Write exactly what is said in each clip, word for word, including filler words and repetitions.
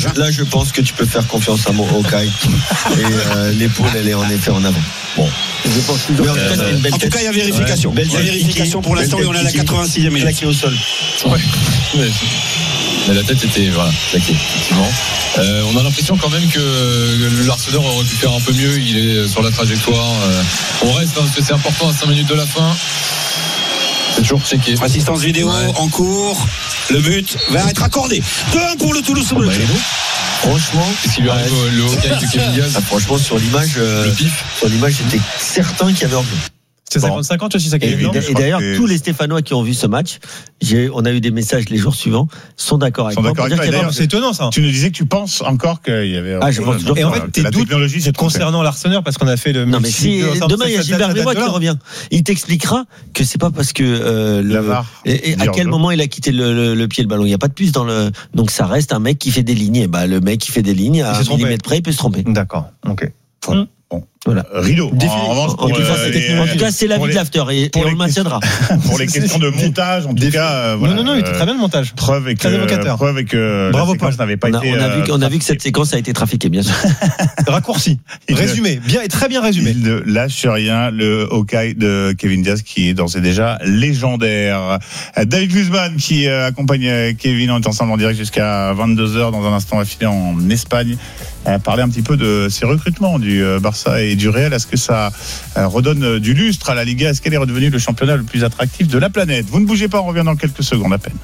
je, là, je pense que tu peux faire confiance à mon Hawkeye. Et euh, l'épaule, elle est en effet en avant. Bon, je pense que en, euh, tout, une belle en tout cas, il y a vérification. Ouais, il y a vérification pour l'instant, et on est à la quatre-vingt-sixième minute. Claqué au sol. Ouais. Mais, mais la tête était voilà, claquée, effectivement. Euh, on a l'impression quand même que l'Arsenal aurait pu faire un peu mieux. Il est sur la trajectoire. Euh, on reste hein, parce que c'est important à cinq minutes de la fin. C'est toujours checké. Assistance vidéo ouais. en cours. Le but va être accordé. deux un pour le Toulouse. Ah bah, franchement, qu'est-ce qu'il lui arrive ouais. le Hawkeye de Kevin Diaz? Ah, franchement, sur l'image, euh, le pif. Sur l'image, j'étais certain qu'il y avait hors-jeu. C'est cinquante cinquante aussi, ça qui est évident. Et, et d'ailleurs, que... tous les Stéphanois qui ont vu ce match, j'ai, on a eu des messages les jours suivants, sont d'accord avec moi. C'est étonnant ça. Tu nous disais que tu penses encore qu'il y avait. Ah, je pense toujours. Et en fait, tes doutes concernant l'Arsenal, parce qu'on a fait le. Non, mais si demain il y a Gilbert Mémois qui revient, il t'expliquera que c'est pas parce que euh, le. Et, et à quel moment il a quitté le, le, le pied le ballon. Il n'y a pas de puce dans le. Donc ça reste un mec qui fait des lignes. Et bah le mec qui fait des lignes à un millimètre près, il peut se tromper. D'accord. Ok. Bon. Voilà. Rideau. En, en, revanche, pour, en, euh, les, en tout cas, c'est la vie de l'after et, et on le maintiendra. Pour les questions de montage, en tout cas. Euh, voilà, non, non, non, il était très bien le montage. Preuve et que, preuve et que Bravo, la séquence n'avait pas on a, été. On a, vu, on a vu que cette séquence a été trafiquée, bien sûr. Raccourci. Résumé. Bien et très bien résumé. Il ne lâche rien, le Hawkeye de Kevin Diaz, qui est d'ores et déjà légendaire. David Guzman, qui accompagne Kevin, on est ensemble en direct jusqu'à vingt-deux heures. Dans un instant, on va filer en Espagne. Parler un petit peu de ces recrutements du Barça et du Real. Est-ce que ça redonne du lustre à la Liga? Est-ce qu'elle est redevenue le championnat le plus attractif de la planète? Vous ne bougez pas, on revient dans quelques secondes à peine.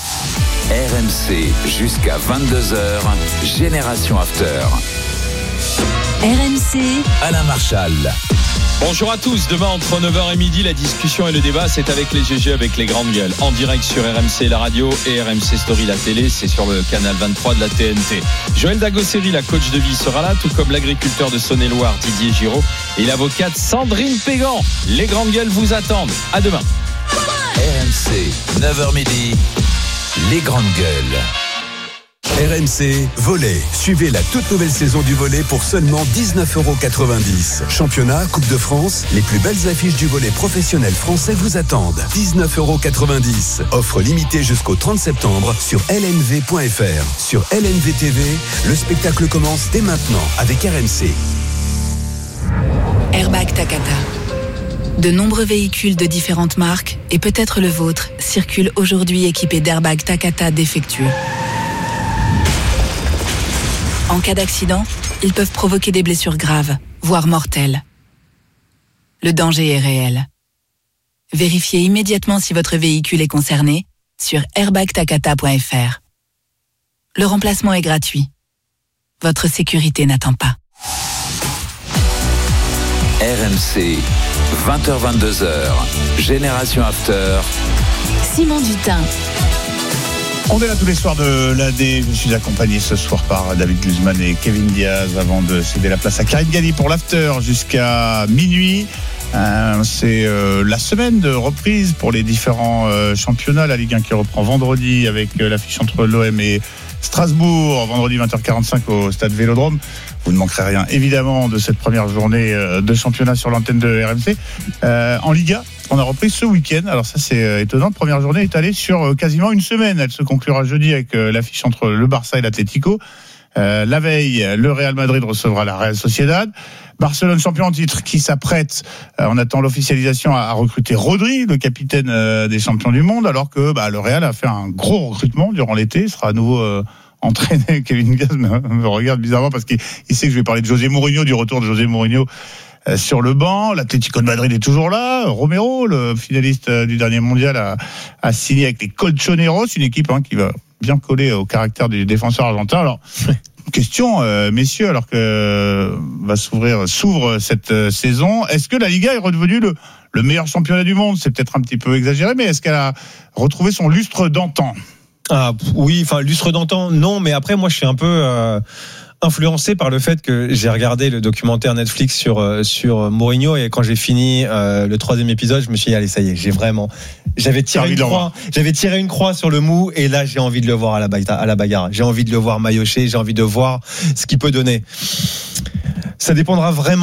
R M C jusqu'à vingt-deux heures, Génération After. R M C, Alain Marchal. Bonjour à tous, demain entre neuf heures et midi, la discussion et le débat, c'est avec les G G, avec les grandes gueules. En direct sur R M C la radio et R M C Story la télé, c'est sur le canal vingt-trois de la T N T. Joël Dagosseri, la coach de vie, sera là, tout comme l'agriculteur de Saône-et-Loire, Didier Giraud, et l'avocate Sandrine Pégan. Les grandes gueules vous attendent. À demain. R M C, neuf heures midi, les grandes gueules. R M C Volley. Suivez la toute nouvelle saison du volley pour seulement dix-neuf euros quatre-vingt-dix. Championnat, Coupe de France, les plus belles affiches du volley professionnel français vous attendent. dix-neuf euros quatre-vingt-dix. Offre limitée jusqu'au trente septembre sur L N V point F R. Sur L N V T V, le spectacle commence dès maintenant avec R M C. Airbag Takata. De nombreux véhicules de différentes marques, et peut-être le vôtre, circulent aujourd'hui équipés d'airbags Takata défectueux. En cas d'accident, ils peuvent provoquer des blessures graves, voire mortelles. Le danger est réel. Vérifiez immédiatement si votre véhicule est concerné sur airbag takata point F R. Le remplacement est gratuit. Votre sécurité n'attend pas. R M C, vingt heures vingt-deux heures, Génération After. Simon Dutin. On est là tous les soirs de l'A D. Je suis accompagné ce soir par David Guzman et Kevin Diaz avant de céder la place à Karine Galli pour l'after jusqu'à minuit. Euh, c'est euh, la semaine de reprise pour les différents euh, championnats. La Ligue un qui reprend vendredi avec euh, l'affiche entre l'O M et Strasbourg, vendredi vingt heures quarante-cinq au stade Vélodrome. Vous ne manquerez rien, évidemment, de cette première journée de championnat sur l'antenne de R M C. Euh, en Liga, on a repris ce week-end. Alors ça, c'est étonnant. La première journée est allée sur quasiment une semaine. Elle se conclura jeudi avec l'affiche entre le Barça et l'Atlético. Euh, la veille, le Real Madrid recevra la Real Sociedad. Barcelone champion en titre qui s'apprête, euh, on attend l'officialisation, à, à recruter Rodri, le capitaine euh, des champions du monde, alors que bah, le Real a fait un gros recrutement durant l'été. Il sera à nouveau euh, entraîné. Kevin Diaz me, me regarde bizarrement parce qu'il il sait que je vais parler de José Mourinho, du retour de José Mourinho euh, sur le banc. L'Atlético de Madrid est toujours là. Romero, le finaliste euh, du dernier mondial, a, a signé avec les Colchoneros, une équipe hein, qui va bien coller au caractère du défenseur argentin. Alors, question, euh, messieurs, alors que euh, va s'ouvrir, s'ouvre cette euh, saison, est-ce que la Liga est redevenue le, le meilleur championnat du monde? C'est peut-être un petit peu exagéré, mais est-ce qu'elle a retrouvé son lustre d'antan? Ah oui, enfin lustre d'antan, non, mais après moi je suis un peu euh, influencé par le fait que j'ai regardé le documentaire Netflix sur euh, sur Mourinho, et quand j'ai fini euh, le troisième épisode, je me suis dit allez ça y est, j'ai vraiment, j'avais tiré une croix, j'avais tiré une croix sur le mou, et là j'ai envie de le voir à la bagarre, à la bagarre. J'ai envie de le voir maillotcher, j'ai envie de voir ce qu'il peut donner. Ça dépendra vraiment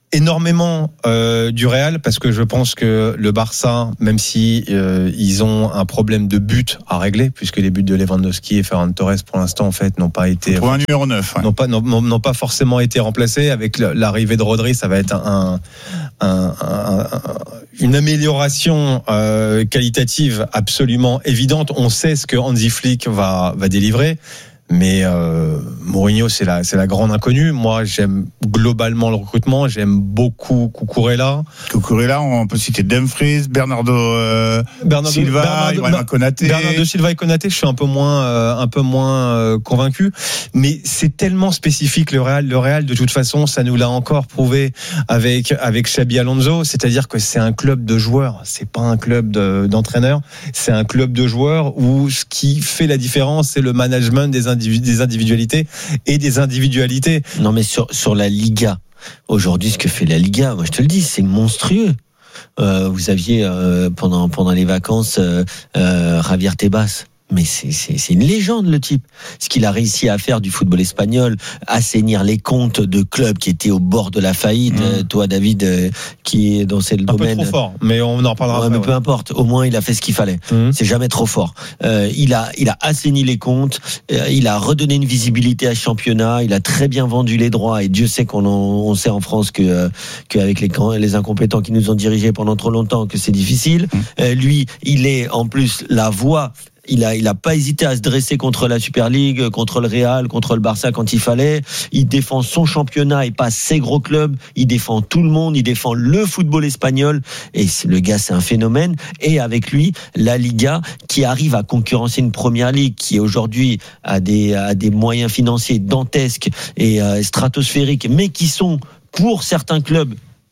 énormément euh, du Real parce que je pense que le Barça, même si euh, ils ont un problème de but à régler, puisque les buts de Lewandowski et Ferran Torres pour l'instant en fait n'ont pas été pour un numéro neuf, ouais. n'ont pas n'ont, n'ont pas forcément été remplacés. Avec l'arrivée de Rodri, ça va être un, un, un, un, un une amélioration euh, qualitative absolument évidente. On sait ce que Hansi Flick va va délivrer. Mais euh, Mourinho, c'est la, c'est la grande inconnue. Moi, j'aime globalement le recrutement. J'aime beaucoup Cucurella. Cucurella, on peut citer Dumfries, Bernardo, euh, Bernardo Silva, Bernardo, Ibrahima Konaté. Bernardo Silva et Konaté, je suis un peu moins, euh, un peu moins euh, convaincu. Mais c'est tellement spécifique le Real. Le Real, de toute façon, ça nous l'a encore prouvé avec avec Xabi Alonso. C'est-à-dire que c'est un club de joueurs. C'est pas un club de, d'entraîneurs. C'est un club de joueurs où ce qui fait la différence, c'est le management des individus. des individualités et des individualités. Non mais sur sur la Liga, aujourd'hui ce que fait la Liga, moi je te le dis, c'est monstrueux. Euh, vous aviez euh, pendant pendant les vacances euh, euh, Javier Tebas. Mais c'est, c'est, c'est une légende, le type. Ce qu'il a réussi à faire du football espagnol, assainir les comptes de clubs qui étaient au bord de la faillite. Mmh. Toi, David, euh, qui est dans ce domaine. Un peu trop fort, mais on en reparlera. Ouais, après, mais ouais. Peu importe. Au moins, il a fait ce qu'il fallait. Mmh. C'est jamais trop fort. Euh, il a, il a assaini les comptes. Euh, il a redonné une visibilité à ce championnat. Il a très bien vendu les droits. Et Dieu sait qu'on en, on sait en France que, euh, qu'avec les, les incompétents qui nous ont dirigés pendant trop longtemps, que c'est difficile. Mmh. Euh, lui, il est en plus la voix. Il a, il a pas hésité à se dresser contre la Super League, contre le Real, contre le Barça quand il fallait. Il défend son championnat et pas ses gros clubs. Il défend tout le monde. Il défend le football espagnol. Et le gars, c'est un phénomène. Et avec lui, la Liga, qui arrive à concurrencer une première ligue qui aujourd'hui a des, a des moyens financiers dantesques et euh, stratosphériques, mais qui sont, pour certains clubs,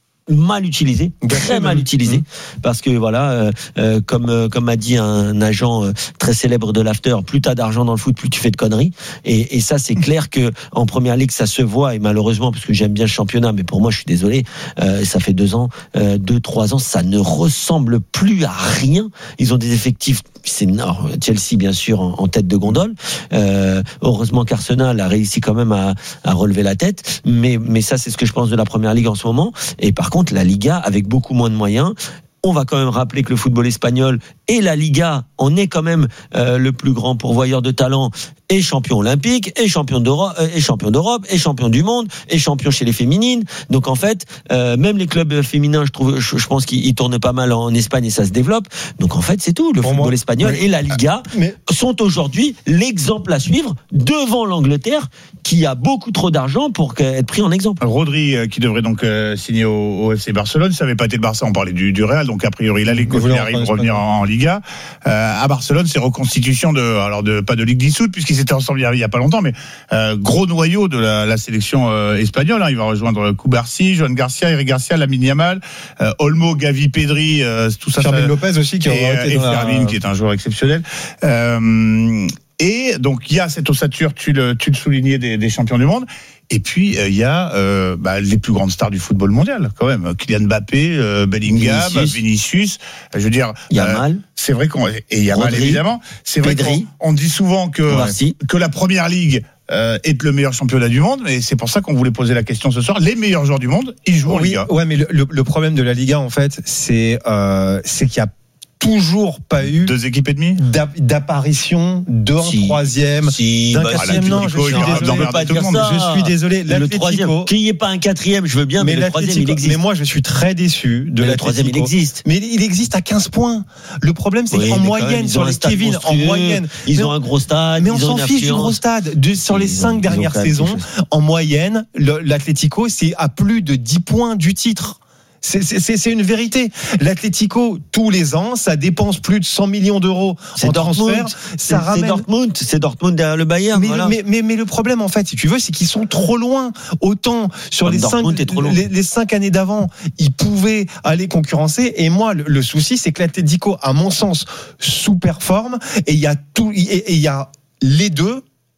mal utilisé, très mal utilisé, parce que voilà, euh, euh, comme euh, comme a dit un agent euh, très célèbre de l'after, plus t'as d'argent dans le foot, plus tu fais de conneries. Et, et ça, c'est clair que en première ligue, ça se voit. Et malheureusement, parce que j'aime bien ce championnat, mais pour moi, je suis désolé, euh, ça fait deux ans, euh, deux, trois ans, ça ne ressemble plus à rien. Ils ont des effectifs. C'est non, Chelsea bien sûr en, en tête de gondole. Euh, heureusement qu'Arsenal a réussi quand même à, à relever la tête. Mais mais ça, c'est ce que je pense de la première ligue en ce moment. Et par contre, la Liga, avec beaucoup moins de moyens, on va quand même rappeler que le football espagnol et la Liga en est quand même euh, le plus grand pourvoyeur de talent, et champion olympique, et champion d'Europe, et champion d'Europe, et champion du monde, et champion chez les féminines. Donc en fait, euh, même les clubs féminins, je trouve, je, je pense qu'ils tournent pas mal en Espagne et ça se développe. Donc en fait, c'est tout. Le Pour football moi, espagnol oui. et la Liga mais... sont aujourd'hui l'exemple à suivre devant l'Angleterre, qui a beaucoup trop d'argent pour être pris en exemple. Rodri, euh, qui devrait donc euh, signer au, au F C Barcelone, ça n'avait pas été le Barça, on parlait du, du Real, donc a priori là, les coachs arrivent à revenir en, en Liga. Euh, à Barcelone, c'est reconstitution de, alors de pas de ligue dissoute puisqu'ils étaient ensemble il y a pas longtemps, mais euh, gros noyau de la, la sélection euh, espagnole. Hein. Il va rejoindre Cubarsí, Joan Garcia, Eric Garcia, Lamine Yamal, euh, Olmo, Gavi, Pedri, euh, tout ça. Fermin Lopez aussi qui et, été et dans Fermin la... qui est un joueur exceptionnel. Euh, et donc il y a cette ossature, tu le, tu le soulignais, des, des champions du monde. Et puis il euh, y a euh, bah, les plus grandes stars du football mondial quand même, Kylian Mbappé, euh, Bellingham, Vinicius, Vinicius je veux dire Yamal. Euh, c'est vrai qu'on et Yamal Rodri, évidemment, c'est vrai Pedri, qu'on on dit souvent que Merci. que la première ligue euh, est le meilleur championnat du monde, et c'est pour ça qu'on voulait poser la question ce soir. Les meilleurs joueurs du monde, ils jouent en oui, Liga. Ouais, mais le, le, le problème de la Liga en fait, c'est euh, c'est qu'il y a toujours pas eu deux équipes et demie d'apparition d'un si. troisième si. d'un bah, quatrième. Non, je suis désolé, pas dire ça. je suis désolé. Le troisième, qu'il n'y ait pas un quatrième, je veux bien, mais, mais le troisième il existe. Mais moi je suis très déçu de mais le troisième il existe. Mais il existe à quinze points. Le problème c'est oui, qu'en moyenne même, sur les Kevin, en moyenne, ils ont un gros stade. Mais on s'en fiche du gros stade. De, sur les cinq dernières saisons, en moyenne, l'Atlético c'est à plus de dix points du titre. C'est, c'est, c'est une vérité. L'Atlético, tous les ans, ça dépense plus de cent millions d'euros c'est en Dortmund, transfert. Ça c'est, ramène... c'est Dortmund, c'est Dortmund derrière le Bayern. Mais, voilà. mais, mais, mais le problème, en fait, si tu veux, c'est qu'ils sont trop loin. Autant sur les cinq, les, les cinq années d'avant, ils pouvaient aller concurrencer. Et moi, le, le souci, c'est que l'Atlético, à mon sens, sous-performe. Et il y a tout, et il y a les deux.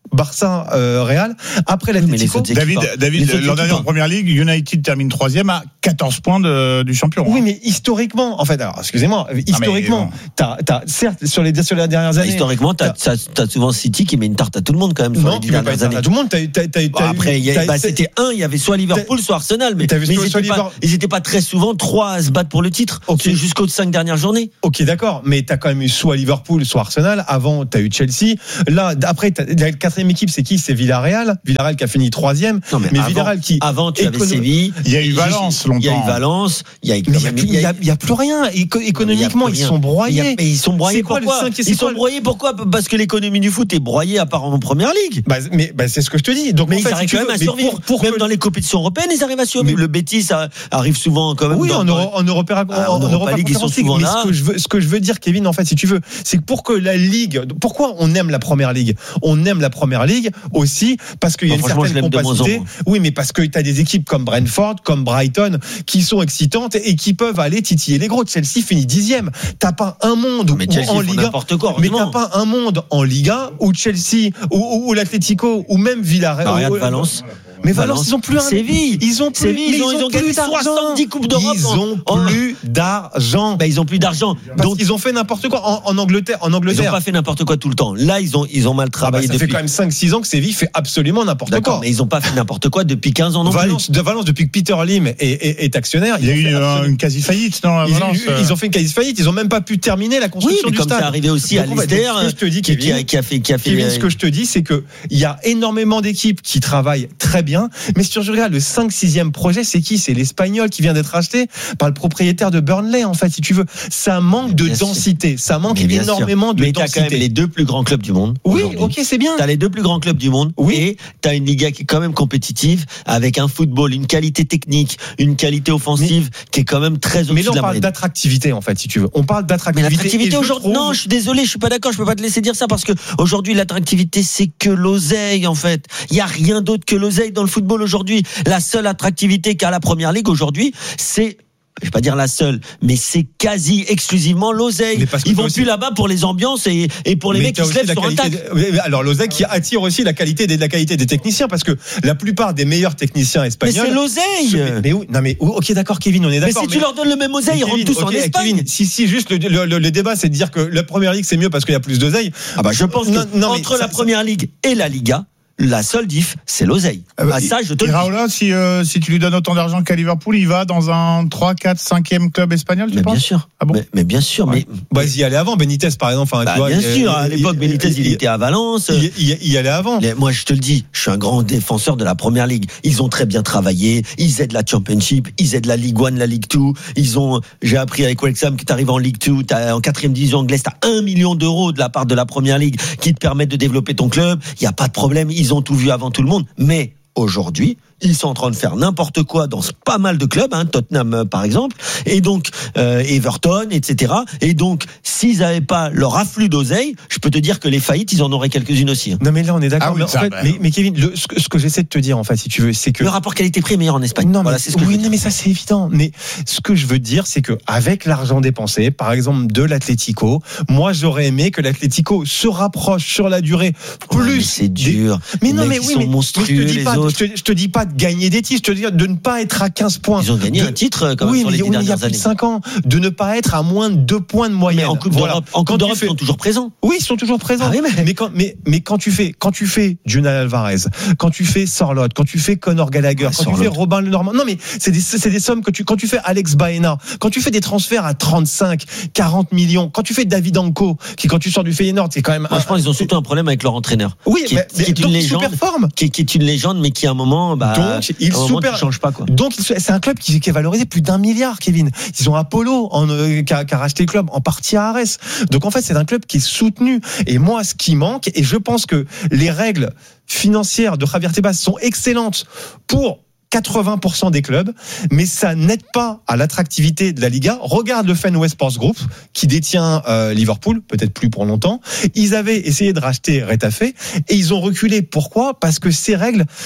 Barça, euh, Real. Après l'Atlético. Oui, David, David l'an dernier en première ligue, United termine troisième à quatorze points de, du champion. Oui, hein. mais historiquement, en fait, alors, excusez-moi, historiquement, bon. t'as, t'as, certes, sur les, sur les dernières années. Historiquement, t'as, t'as, t'as souvent City qui met une tarte à tout le monde, quand même, sur non, les dix dernières années. À tout le monde, t'as, t'as, t'as, bon, après, y a, bah, c'était un, il y avait soit Liverpool, soit Arsenal, mais, mais ils, étaient pas, ils étaient pas très souvent trois à se battre pour le titre, okay. jusqu'aux cinq dernières journées. Ok, d'accord, mais t'as quand même eu soit Liverpool, soit Arsenal. Avant, t'as eu Chelsea. Là, après, t'as, la quatrième équipe, c'est qui? C'est Villarreal. Villarreal qui a fini troisième. Non, mais, mais avant, Villarreal qui. Avant, tu avais Séville. Il y a eu Valence longtemps. Il y a eu Valence. Il y a, il y a, il y a plus rien. Éco- économiquement, ils sont broyés. Mais ils sont broyés pourquoi? Ils sont broyés pourquoi? Parce que l'économie du foot est broyée à part en première ligue. Bah, mais, bah, c'est ce que je te dis. Donc, mais en ils fait, arrivent si quand même à survivre. Pour, pour même que... dans les compétitions européennes, ils arrivent à survivre. Mais... Le Betis arrive souvent quand même. Oui, dans, en, Euro, en Europe, ah, en, en Europa League, ils sont souvent mais là. Ce que je veux, ce que je veux dire, Kevin, en fait, si tu veux, c'est que pour que la ligue, pourquoi on aime la première ligue? On aime la première ligue aussi parce qu'il y a non, une certaine compacité. Oui, mais parce que tu as des équipes comme Brentford, comme Brighton, qui sont excitantes et qui peuvent aller titiller les gros. Chelsea finit dixième. T'as pas un monde mais où, en Liga, quoi, mais t'as pas un monde en Liga où Chelsea, ou, ou, ou l'Atlético, ou même Villarreal, ou Valence. Mais Valence, Valence, ils ont plus un. Séville. Ils ont plus. Séville, ils ont, ils ont gagné soixante-dix coupes d'Europe. Ils ont en... plus d'argent. Bah, ils ont plus d'argent. Parce Donc ils ont fait n'importe quoi en, en Angleterre. En Angleterre. Ils ont pas fait n'importe quoi tout le temps. Là, ils ont, ils ont mal travaillé. Ah bah, ça depuis... fait quand même cinq six ans que Séville fait absolument n'importe D'accord, quoi. Mais ils ont pas fait n'importe quoi depuis quinze ans non Valence, plus. De Valence, depuis que Peter Lim est, est, est actionnaire. Il y a eu une, absolument... une quasi faillite, non, à Valence. Ils, ils ont fait une quasi faillite. Ils ont même pas pu terminer la construction oui, mais du comme stade. C'est arrivé aussi à Leicester. Ce que je te dis, Kevin, qui a, qui a fait, qui a fait. Kevin, ce que je te dis, c'est que il y a énormément d'équipes qui travaillent très bien, mais si tu regardes le cinq sixième projet, c'est qui? C'est l'Espagnol qui vient d'être acheté par le propriétaire de Burnley, en fait, si tu veux. Ça manque de densité. Ça manque énormément de mais densité. Mais t'as quand même les deux plus grands clubs du monde. Oui, ok, c'est bien. T'as les deux plus grands clubs du monde. Oui. Et t'as une Liga qui est quand même compétitive, avec un football, une qualité technique, une qualité offensive mais, qui est quand même très au-dessus de la moyenne. Mais là, on parle d'attractivité, en fait, si tu veux. On parle d'attractivité. Mais l'attractivité aujourd'hui, trouve... non, je suis désolé, je suis pas d'accord, je peux pas te laisser dire ça parce que aujourd'hui, l'attractivité, c'est que l'oseille, en fait. Il y a rien d'autre que l'oseille dans le football aujourd'hui. La seule attractivité qu'a la première ligue aujourd'hui, c'est, je vais pas dire la seule, mais c'est quasi exclusivement l'oseille. Ils vont aussi... plus là-bas pour les ambiances et, et pour les mais mecs qui se lèvent sur un tac. De... Alors l'oseille qui attire aussi la qualité des, la qualité des techniciens parce que la plupart des meilleurs techniciens espagnols. Mais c'est l'oseille. Mais, mais oui, non mais ok d'accord Kevin, on est d'accord. Mais si mais... tu leur donnes le même oseille, ils rentrent tous okay, en Espagne. Kevin, si si juste le, le, le, le débat c'est de dire que la première ligue c'est mieux parce qu'il y a plus d'oseille. Ah bah je pense non, que non, entre ça, la première ligue et la Liga. La seule diff, c'est l'oseille. Euh, ah, ça, je te le dis. Raoula, si, euh, si tu lui donnes autant d'argent qu'à Liverpool, il va dans un trois, quatre, cinquième club espagnol, tu mais penses? Bien sûr. Ah bon? mais, mais bien sûr. Ouais. Mais bah, il y allait avant. Benitez, par exemple. Enfin, bah, tu vois, bien il, sûr. Il, à l'époque, il, Benitez, il, il était à Valence. Il, il, il y allait avant. Mais moi, je te le dis, je suis un grand défenseur de la Première Ligue. Ils ont très bien travaillé. Ils aident la Championship. Ils aident la Ligue un, la Ligue deux. Ils ont. J'ai appris avec Wrexham que t'arrives en Ligue deux, t'as en quatrième division anglaise, t'as un million d'euros de la part de la Première Ligue qui te permettent de développer ton club. Il y a pas de problème. Ils ont tout vu avant tout le monde. Mais aujourd'hui, ils sont en train de faire n'importe quoi dans pas mal de clubs, hein, Tottenham euh, par exemple, et donc euh, Everton, et cetera. Et donc, s'ils n'avaient pas leur afflux d'oseille, je peux te dire que les faillites, ils en auraient quelques-unes aussi. Hein. Non mais là, on est d'accord. Ah oui, mais, ça, en fait, bah, mais, mais Kevin, le, ce que, ce que j'essaie de te dire, en fait, si tu veux, c'est que le rapport qualité-prix est meilleur en Espagne. Non, voilà, mais, c'est ce que oui, non, mais ça c'est évident. Mais ce que je veux dire, c'est que avec l'argent dépensé, par exemple de l'Atlético, moi j'aurais aimé que l'Atlético se rapproche sur la durée plus. Ouais, mais c'est dur. Mais les non, mais oui, sont mais monstrueux, je te dis les pas, autres. je te, je te dis pas de gagner des titres, je te dis de ne pas être à quinze points. Ils ont gagné de... un titre quand même oui, sur mais, les dix oui, dernières il y a plus années. de cinq ans, de ne pas être à moins de deux points de moyenne. Mais en Coupe voilà. d'Europe, en Coupe d'Europe, fais... ils sont toujours présents. Oui, ils sont toujours présents. Ah oui, mais... Mais, quand, mais, mais quand tu fais, quand tu fais Julian Alvarez, quand tu fais Sorloth, quand tu fais Conor Gallagher, ah, quand Sorloth. Tu fais Robin Lenormand, non mais c'est des, c'est des sommes que tu, quand tu fais Alex Baena, quand tu fais des transferts à trente-cinq, quarante millions, quand tu fais David Anko, qui quand tu sors du Feyenoord, c'est quand même. Moi, un, je pense qu'ils ont surtout un problème avec leur entraîneur. Oui, qui, mais, est, qui est une légende, qui, qui est une légende, mais qui à un moment, bah, donc il un moment, super, change pas quoi. Donc c'est un club qui, qui est valorisé plus d'un milliard, Kevin. Ils ont Apollo en, euh, qui, a, qui a racheté le club en partie à Arès. Donc en fait, c'est un club qui est soutenu. Et moi, ce qui manque, et je pense que les règles financières de Javier Tebas sont excellentes pour quatre-vingts pour cent des clubs, mais ça n'aide pas à l'attractivité de la Liga. Regarde le Fenway Sports Group qui détient euh, Liverpool, peut-être plus pour longtemps. Ils avaient essayé de racheter Retafe et ils ont reculé. Pourquoi ? Parce que ces règles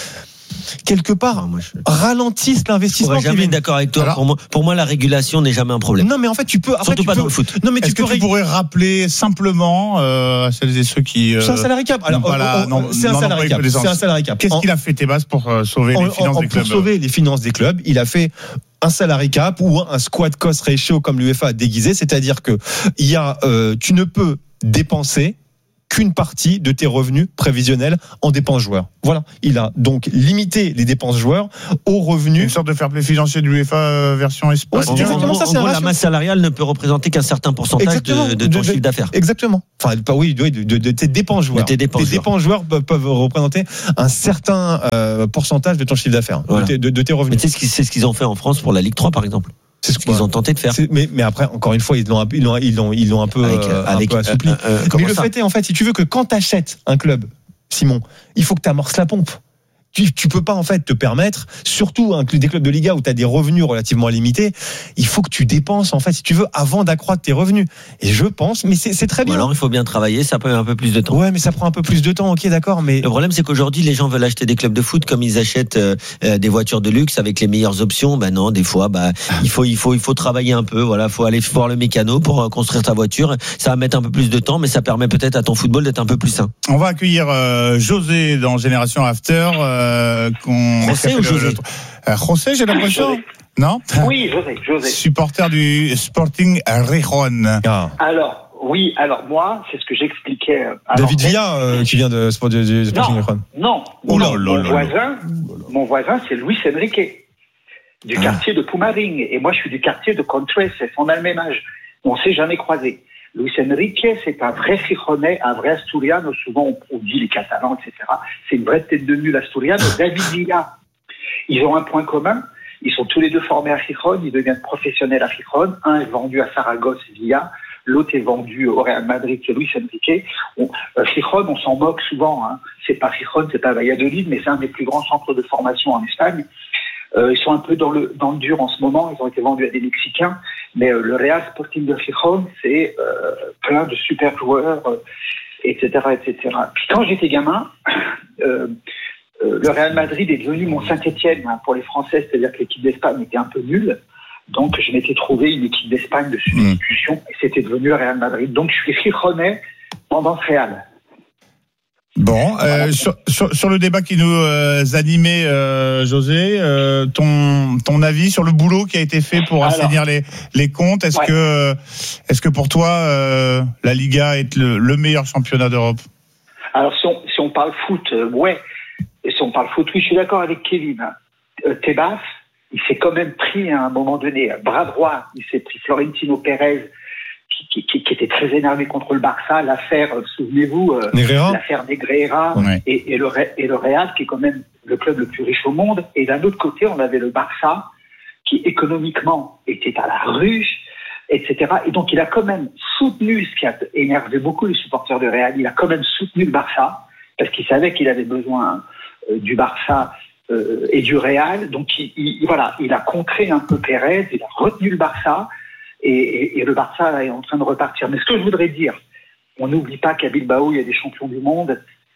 quelque part, moi, je... ralentissent l'investissement. Je suis jamais d'accord avec toi. Alors, pour moi, pour moi, la régulation n'est jamais un problème. Non, mais en fait, tu peux. Après, Surtout tu pas peux... dans le foot. Non, mais Est-ce tu, que peux... tu pourrais rappeler simplement euh, à celles et ceux qui. Euh, c'est un salarié cap. Alors, on, la, on, non, c'est, un salarié cap. c'est un salarié cap. Qu'est-ce qu'il a fait, Tebas, pour euh, sauver en, les finances en, des clubs? Pour sauver les finances des clubs, il a fait un salary cap ou un squad cost ratio comme l'UEFA a déguisé, c'est-à-dire que il y a, euh, tu ne peux dépenser qu'une partie de tes revenus prévisionnels en dépenses joueurs. Voilà. Il a donc limité les dépenses joueurs aux revenus. Une sorte de fair play financier de l'UEFA version Espagne. Ouais, c'est exactement ça. C'est en gros, la masse salariale ne peut représenter qu'un certain pourcentage de, de ton de, chiffre d'affaires. Exactement. Enfin, pas oui, de, de, de tes dépenses joueurs. De tes dépenses, tes joueurs. dépenses joueurs peuvent, peuvent représenter un certain euh, pourcentage de ton chiffre d'affaires, voilà. de, tes, de, de tes revenus. Mais c'est, c'est ce qu'ils ont fait en France pour la Ligue trois, par exemple. C'est ce qu'ils ouais. ont tenté de faire. Mais, mais après, encore une fois, ils l'ont, ils l'ont, ils l'ont, ils l'ont un peu, avec, euh, un avec, peu assoupli. Euh, euh, mais le ça fait est, en fait, si tu veux que quand t'achètes un club, Simon, il faut que t'amorces la pompe. Tu, tu peux pas en fait te permettre, surtout hein, des clubs de Liga où tu as des revenus relativement limités, il faut que tu dépenses en fait si tu veux avant d'accroître tes revenus. Et je pense, mais c'est, c'est très bien. Ou alors il faut bien travailler, ça prend un peu plus de temps. Ouais, mais ça prend un peu plus de temps, ok, d'accord. Mais le problème c'est qu'aujourd'hui les gens veulent acheter des clubs de foot comme ils achètent euh, des voitures de luxe avec les meilleures options. Ben non, des fois, bah il faut il faut il faut travailler un peu. Voilà, faut aller voir le mécano pour construire ta voiture. Ça va mettre un peu plus de temps, mais ça permet peut-être à ton football d'être un peu plus sain. On va accueillir euh, José dans Génération After. Euh, qu'on José ou José euh, José, j'ai l'impression. José. Non. Oui, José, José. Supporter du Sporting Gijón. Ah. Alors, oui, alors moi, c'est ce que j'expliquais. David Villa, euh, qui vient de, de, de, de Sporting Gijón. Non, oh non. Là, mon là, voisin, là. mon voisin, c'est Luis Enrique, du ah. quartier de Pumaring, et moi, je suis du quartier de Contres. On a le même âge. On s'est jamais croisés. Luis Enrique, c'est un vrai Gijonais, un vrai Asturiano. Souvent, on dit les Catalans, et cetera. C'est une vraie tête de mule Asturiano. David Villa, ils ont un point commun. Ils sont tous les deux formés à Gijón. Ils deviennent professionnels à Gijón. Un est vendu à Saragosse, Villa. L'autre est vendu au Real Madrid, c'est Luis Enrique. On, euh, Gijón, on s'en moque souvent. Hein. C'est pas Gijón, c'est pas Valladolid, mais c'est un des plus grands centres de formation en Espagne. Euh, ils sont un peu dans le dans le dur en ce moment. Ils ont été vendus à des Mexicains, mais euh, le Real Sporting de Gijón, c'est euh, plein de super joueurs, euh, et cetera, et cetera. Puis quand j'étais gamin, euh, euh, le Real Madrid est devenu mon Saint-Étienne hein, pour les Français, c'est-à-dire que l'équipe d'Espagne était un peu nulle. Donc je m'étais trouvé une équipe d'Espagne de substitution mmh. et c'était devenu le Real Madrid. Donc je suis Gijonais pendant ce Real. Bon, euh, sur, sur, sur le débat qui nous euh, animait, euh, José, euh, ton ton avis sur le boulot qui a été fait pour Alors, assainir les les comptes. Est-ce ouais. que est-ce que pour toi euh, la Liga est le, le meilleur championnat d'Europe? Alors si on si on parle foot, euh, ouais. Et si on parle foot, oui, je suis d'accord avec Kevin. Euh, Tebas, il s'est quand même pris à un moment donné bras droit. Il s'est pris Florentino Pérez. Qui, qui, qui était très énervé contre le Barça, l'affaire, souvenez-vous, euh, l'affaire Negreira ouais. et, et, le, et le Real, qui est quand même le club le plus riche au monde. Et d'un autre côté, on avait le Barça, qui économiquement était à la ruche, et cetera. Et donc, il a quand même soutenu, ce qui a énervé beaucoup les supporters de Real, il a quand même soutenu le Barça, parce qu'il savait qu'il avait besoin euh, du Barça euh, et du Real. Donc, il, il, voilà, il a contré un peu Pérez, il a retenu le Barça. Et, et, et le Barça est en train de repartir. Mais ce que je voudrais dire, on n'oublie pas qu'à Bilbao, il y a des champions du monde.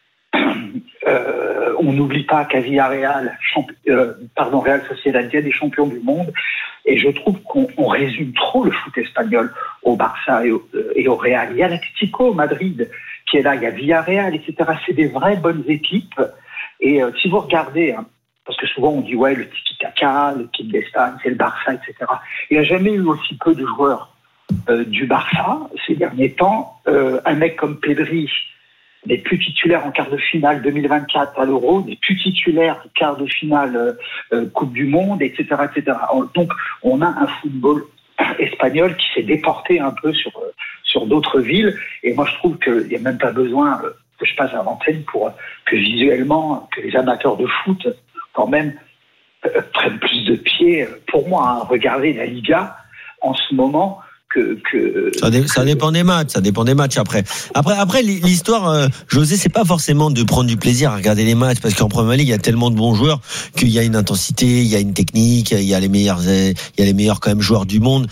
Euh, on n'oublie pas qu'à Villarreal, champ, euh, pardon, Real Sociedad, il y a des champions du monde. Et je trouve qu'on on résume trop le foot espagnol au Barça et au, euh, et au Real. Il y a l'Atlético Madrid qui est là, il y a Villarreal, et cetera. C'est des vraies bonnes équipes. Et euh, si vous regardez... Hein, parce que souvent on dit ouais le tiki-taka, l'équipe d'Espagne, c'est le Barça, et cetera. Il n'y a jamais eu aussi peu de joueurs euh, du Barça ces derniers temps. Euh, un mec comme Pedri n'est plus titulaire en quart de finale deux mille vingt-quatre à l'Euro, n'est plus titulaire en quart de finale euh, Coupe du Monde, et cetera, et cetera. Donc on a un football espagnol qui s'est déporté un peu sur euh, sur d'autres villes. Et moi je trouve qu'il n'y a même pas besoin euh, que je passe à l'antenne pour euh, que visuellement que les amateurs de foot quand même euh, prennent plus de pied pour moi à hein, regarder la Liga en ce moment que, que ça, dé, ça dépend des matchs, ça dépend des matchs après. Après, après l'histoire, euh, José, c'est pas forcément de prendre du plaisir à regarder les matchs parce qu'en Premier League il y a tellement de bons joueurs qu'il y a une intensité, il y a une technique, il y a les meilleurs, il y a les meilleurs quand même joueurs du monde.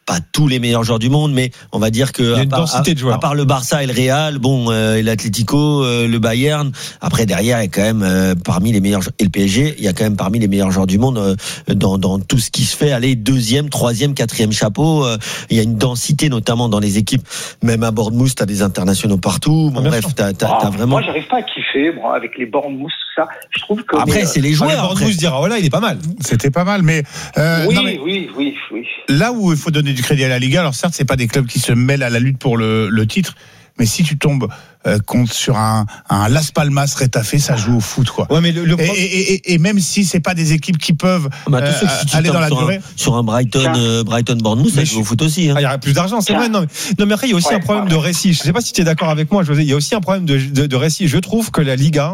pas tous les meilleurs joueurs du monde, mais on va dire que il y a à une part, densité de joueurs. À part le Barça et le Real, bon, euh, et l'Atlético, euh, le Bayern. Après derrière, il y a quand même euh, parmi les meilleurs et le P S G, il y a quand même parmi les meilleurs joueurs du monde euh, dans dans tout ce qui se fait. Allez, deuxième, troisième, quatrième chapeau. Euh, il y a une densité notamment dans les équipes. Même à Bournemouth, t'as des internationaux partout. Bon, bref, t'as, t'as, ah, t'as vraiment. Moi, j'arrive pas à kiffer moi, avec les Bournemouth, tout ça. Je trouve que après, mais, c'est les joueurs. Ah, Bournemouth dira, voilà, il est pas mal. C'était pas mal, mais, euh, oui, non, mais oui, oui, oui. là où il faut donner du crédit à la Liga, alors certes, c'est pas des clubs qui se mêlent à la lutte pour le, le titre, mais si tu tombes euh, contre sur un, un Las Palmas Retafe, ça joue au foot, quoi. Ouais, mais le, le et, et, et, et même si c'est pas des équipes qui peuvent bah, euh, si aller dans la sur durée, un, sur un Brighton, euh, Brighton Bournemouth, ça joue au foot aussi. Hein. Ah, il y a plus d'argent, c'est vrai. Non mais, non, mais après, il y a aussi ouais, un problème ouais. de récit. Je sais pas si tu es d'accord avec moi, José. Il y a aussi un problème de, de, de récit. Je trouve que la Liga,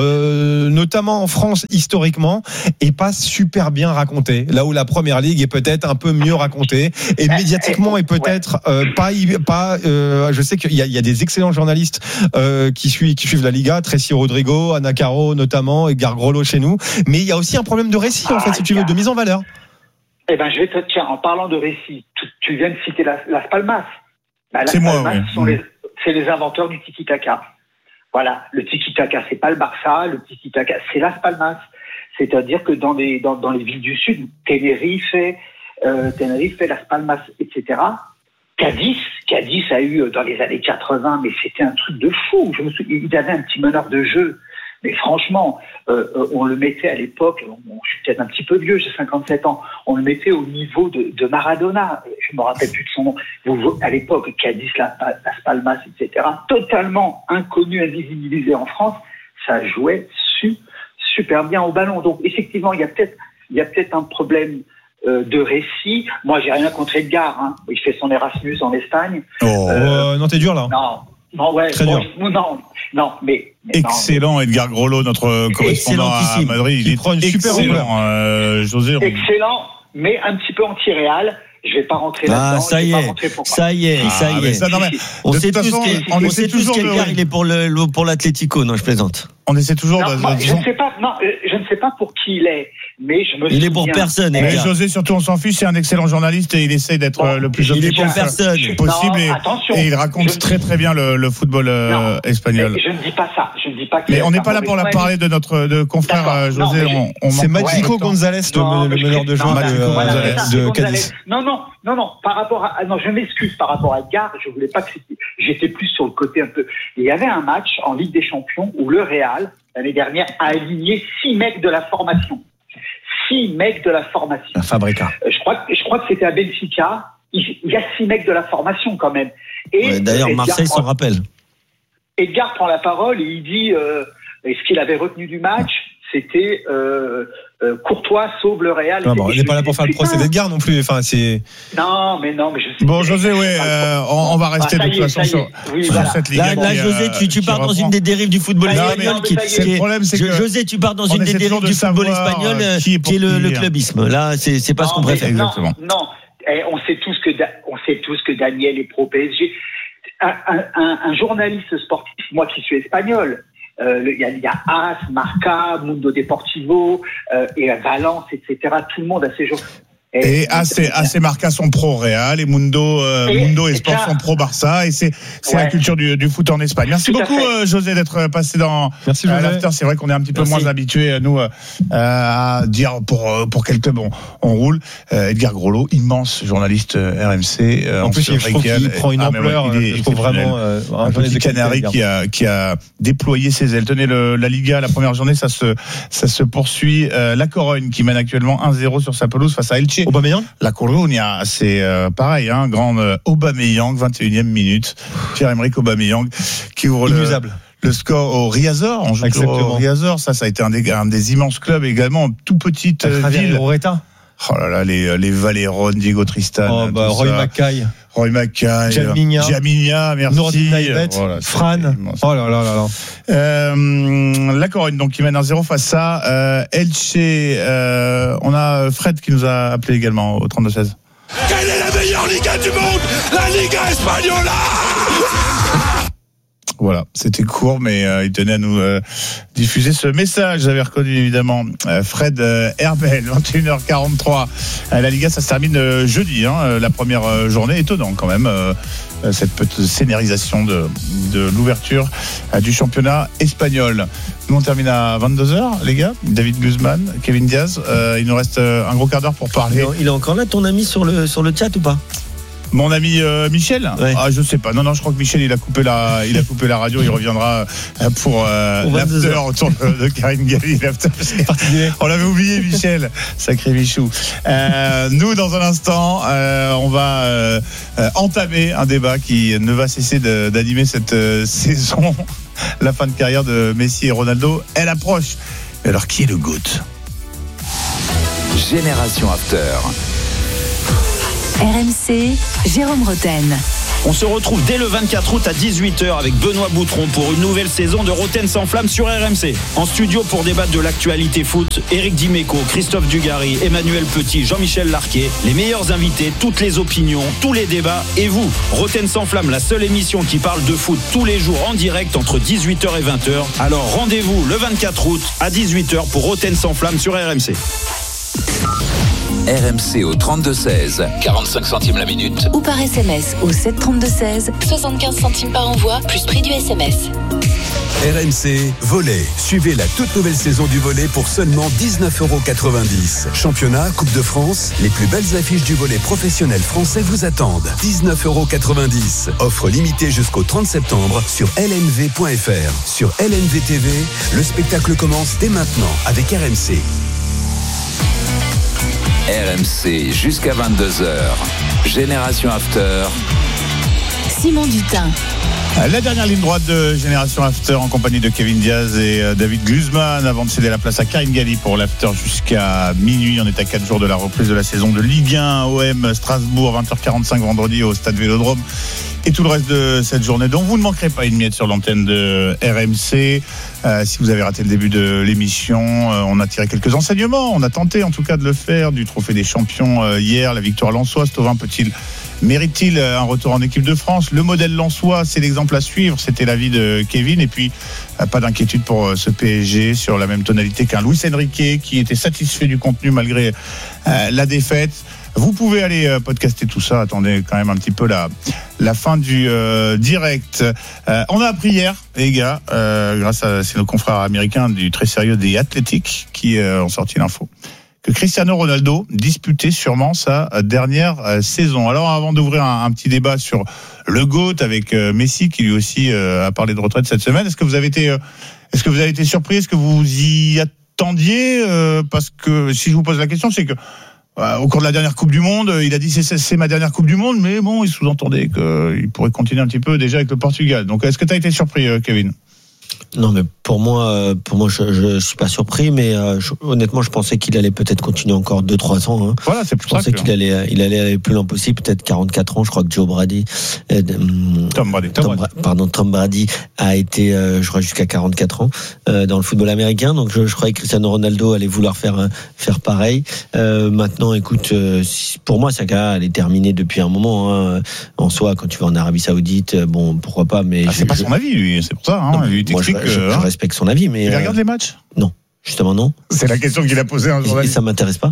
euh, notamment en France, historiquement, est pas super bien racontée. Là où la Première Ligue est peut-être un peu mieux racontée et médiatiquement est peut-être euh, pas, pas. Euh, je sais qu'il y a, il y a des excellents journalistes euh, qui suivent, qui suivent la Liga, Tracy Rodrigo, Anna Caro notamment, Edgar Grollo chez nous. Mais il y a aussi un problème de récit, en fait, si tu veux, de mise en valeur. Eh ben, je vais te tiens, en parlant de récit, tu, tu viens de citer Las, Las Palmas. Bah, Las c'est Palmas, moi, oui. sont les, c'est les inventeurs du tiki-taka. Voilà, le tiki-taka, c'est pas le Barça, le tiki-taka, c'est Las Palmas. C'est-à-dire que dans les dans, dans les villes du sud, Tenerife, euh, Tenerife, Las Palmas, et cetera. Cadiz, Cadiz a eu dans les années quatre-vingts, mais c'était un truc de fou. Je me souviens, il avait un petit meneur de jeu. Mais franchement, euh, on le mettait à l'époque, bon, je suis peut-être un petit peu vieux, j'ai cinquante-sept ans, on le mettait au niveau de, de Maradona. Je me rappelle plus de son nom. Vous, à l'époque, Cadiz, Las Palmas, et cetera, totalement inconnu, invisibilisé en France, ça jouait su, super bien au ballon. Donc effectivement, il y a peut-être, il y a peut-être un problème euh, de récit. Moi, j'ai rien contre Edgar. Hein. Il fait son Erasmus en Espagne. Oh, euh, non, t'es dur là. Non. Non, ouais, Très bon, dur. non, non, mais. mais excellent, non, mais... Edgar Grollo, notre correspondant à Madrid. Il, il prend une super excellent, euh, José. On... Excellent, mais un petit peu anti-réal. Je vais pas rentrer ah, là-dedans. Ça y, est, ça y est, ça y est, ça y est. On sait tous on on sait tous qu'Edgar il est pour le pour l'Atlético. Non, je plaisante. On essaie toujours. Non, de, moi, de, je ne sais pas. Non, je ne sais pas pour qui il est, mais je me. Il souviens, est pour personne. Mais José, surtout, on s'en fiche. C'est un excellent journaliste et il essaie d'être bon, le plus objectif possible. Non, et, attention, et il raconte très très bien le, le football euh, espagnol. Je ne dis pas ça. Je ne dis pas. Mais on n'est pas là pour la parler de notre de confrère euh, José. Non, on, on c'est Magico Gonzalez, le, le meneur de jeu de, de Cadiz. Non, non, non, non. Par rapport à, non, je m'excuse par rapport à Edgar. Je voulais pas que j'étais plus sur le côté un peu. Il y avait un match en Ligue des Champions où le Real l'année dernière a aligné six mecs de la formation. Six mecs de la formation. La Fabrica. Euh, je crois que je crois que c'était à Benfica. Il, il y a six mecs de la formation quand même. Et ouais, d'ailleurs, Edgar Marseille s'en rappelle. Edgar prend la parole et il dit euh, et ce qu'il avait retenu du match, c'était euh, euh, Courtois sauve le Real. Non, bon, on n'est pas là pour faire le procès d'Edgar non plus. Enfin, c'est. Non, mais non, mais je sais. Bon, José, ouais, euh, on, on va rester ah, de toute façon sur, oui, sur voilà. cette Liga. Là, là qui, José, tu, tu qui pars reprend. dans une des dérives du football non, espagnol. non, Qui, qui, qui, le problème, c'est que José, tu pars dans une des dérives du football espagnol, qui est, qui est le, le clubisme. Là, c'est, c'est pas non, ce qu'on préfère. Exactement. Non, non. Eh, on sait tous que on sait tous que Daniel est pro P S G. Un, un, un journaliste sportif, moi qui suis espagnol. Il euh, y, y a As, Marca, Mundo Deportivo, euh, et Valence, et cetera. Tout le monde a ses jours. Et, et As et Marca sont pro Real, et Mundo, euh, et, Mundo et Sport sont pro Barça, et c'est, c'est ouais. la culture du, du foot en Espagne. Merci Tout beaucoup, euh, José, d'être passé dans Merci, euh, l'after. C'est vrai qu'on est un petit peu Merci. moins habitués, nous, euh, à dire pour, pour quel club on, on roule. Euh, Edgar Grollo, immense journaliste euh, R M C. Euh, en plus, il, je trouve qu'il prend une ampleur. Ah, ouais, il est, je trouve vraiment euh, un petit canari qui a, qui a déployé ses ailes. Tenez, le, la Liga, la première journée, ça se, ça se poursuit. Euh, la Corogne qui mène actuellement un zéro sur sa pelouse face à Elche. Aubameyang. La Coruña, c'est euh, pareil, hein, grande euh, Aubameyang, vingt et unième minute. Pierre-Emerick Aubameyang qui ouvre le, le score au Riazor. On joue au Riazor, ça, ça a été un des, un des immenses clubs également, tout petite euh, ville. Loretta. Oh là là, les, les Valéron, Diego Tristan. Oh, bah, Roy Mackay. Roy Mackay. Djamigna. Djamigna, merci. Nourdine Naïbet. Voilà, Fran. Oh là là là là. Euh, la Corogne, donc, qui mène un zéro face à euh, Elche. Euh, on a Fred qui nous a appelé également au trente-deux seize. Quelle est la meilleure Liga du monde? La Liga Espagnola! Voilà, c'était court, mais euh, il tenait à nous euh, diffuser ce message. J'avais reconnu évidemment euh, Fred euh, Herbel, vingt et une heures quarante-trois. Euh, la Liga, ça se termine euh, jeudi, hein, euh, la première euh, journée. Étonnant quand même, euh, euh, cette petite scénarisation de, de l'ouverture euh, du championnat espagnol. Nous, on termine à vingt-deux heures, les gars. David Guzman, Kevin Diaz. Euh, il nous reste euh, un gros quart d'heure pour parler. Il est encore là, ton ami, sur le, sur le chat ou pas ? Mon ami euh, Michel, ouais. ah je sais pas. Non non, je crois que Michel il a coupé la, il a coupé la radio. Il reviendra pour euh, l'after autour de, de Karine Galli. L'after. On l'avait oublié, Michel, sacré Michou. Euh, nous, dans un instant, euh, on va euh, entamer un débat qui ne va cesser de, d'animer cette euh, saison. La fin de carrière de Messi et Ronaldo, elle approche. Mais alors, qui est le GOAT ? Génération After. R M C, Jérôme Roten. On se retrouve dès le vingt-quatre août à dix-huit heures avec Benoît Boutron pour une nouvelle saison de Roten sans flamme sur R M C. En studio pour débattre de l'actualité foot, Éric Dimeco, Christophe Dugarry, Emmanuel Petit, Jean-Michel Larquet, les meilleurs invités, toutes les opinions, tous les débats et vous. Roten sans flamme, la seule émission qui parle de foot tous les jours en direct entre dix-huit heures et vingt heures. Alors rendez-vous le vingt-quatre août à dix-huit heures pour Roten sans flamme sur R M C. R M C au trente-deux seize, quarante-cinq centimes la minute. Ou par S M S au sept trente-deux seize, soixante-quinze centimes par envoi, plus prix du S M S. R M C Volley. Suivez la toute nouvelle saison du volley pour seulement dix-neuf euros quatre-vingt-dix. Championnat, Coupe de France, les plus belles affiches du volley professionnel français vous attendent. dix-neuf euros quatre-vingt-dix. Offre limitée jusqu'au trente septembre sur L N V point F R. Sur L N V T V, le spectacle commence dès maintenant avec R M C. R M C jusqu'à vingt-deux heures. Génération After. Simon Dutin. La dernière ligne droite de Génération After en compagnie de Kevin Diaz et David Guzman avant de céder la place à Karine Galli pour l'After jusqu'à minuit. On est à quatre jours de la reprise de la saison de Ligue un. O M Strasbourg, vingt heures quarante-cinq vendredi au Stade Vélodrome. Et tout le reste de cette journée dont vous ne manquerez pas une miette sur l'antenne de R M C. Euh, si vous avez raté le début de l'émission, euh, on a tiré quelques enseignements. On a tenté en tout cas de le faire du Trophée des Champions euh, hier, la victoire lensoise. Thauvin peut-il, mérite-t-il un retour en équipe de France ? Le modèle lensois, c'est l'exemple à suivre. C'était l'avis de Kevin. Et puis, euh, pas d'inquiétude pour euh, ce P S G sur la même tonalité qu'un Luis Enrique qui était satisfait du contenu malgré euh, la défaite. Vous pouvez aller euh, podcaster tout ça. Attendez quand même un petit peu la, la fin du euh, direct. Euh, on a appris hier, les gars, euh, grâce à c'est nos confrères américains du très sérieux des Athletic qui euh, ont sorti l'info, que Cristiano Ronaldo disputait sûrement sa dernière euh, saison. Alors avant d'ouvrir un, un petit débat sur le GOAT avec euh, Messi qui lui aussi euh, a parlé de retraite cette semaine, est-ce que vous avez été, euh, est-ce que vous avez été surpris ? Est-ce que vous y attendiez ? euh, Parce que si je vous pose la question, c'est que au cours de la dernière Coupe du Monde, il a dit c'est, c'est, c'est ma dernière Coupe du Monde, mais bon, il sous-entendait qu'il pourrait continuer un petit peu déjà avec le Portugal. Donc, est-ce que tu as été surpris, Kevin ? Non, mais pour moi, pour moi, je, je suis pas surpris, mais euh, je, honnêtement, je pensais qu'il allait peut-être continuer encore deux trois ans. Hein. Voilà, c'est pour je pensais qu'il allait, il allait aller le plus loin possible, peut-être quarante-quatre ans. Je crois que Joe Brady, euh, Tom Brady, Tom, Tom Brady. pardon, Tom Brady a été, euh, je crois, jusqu'à quarante-quatre ans euh, dans le football américain. Donc, je, je croyais que Cristiano Ronaldo allait vouloir faire faire pareil. Euh, maintenant, écoute, euh, pour moi, sa carrière elle est terminée depuis un moment. Hein. En soi, quand tu vas en Arabie Saoudite, bon, pourquoi pas, mais ah, je, c'est pas je... son avis, lui. C'est pour ça. Hein. Non, lui, moi, je, je, je, je respecte son avis, mais il regarde euh, les matchs ? Non. Justement non. C'est la question qu'il a posée un journaliste. Et ça m'intéresse pas,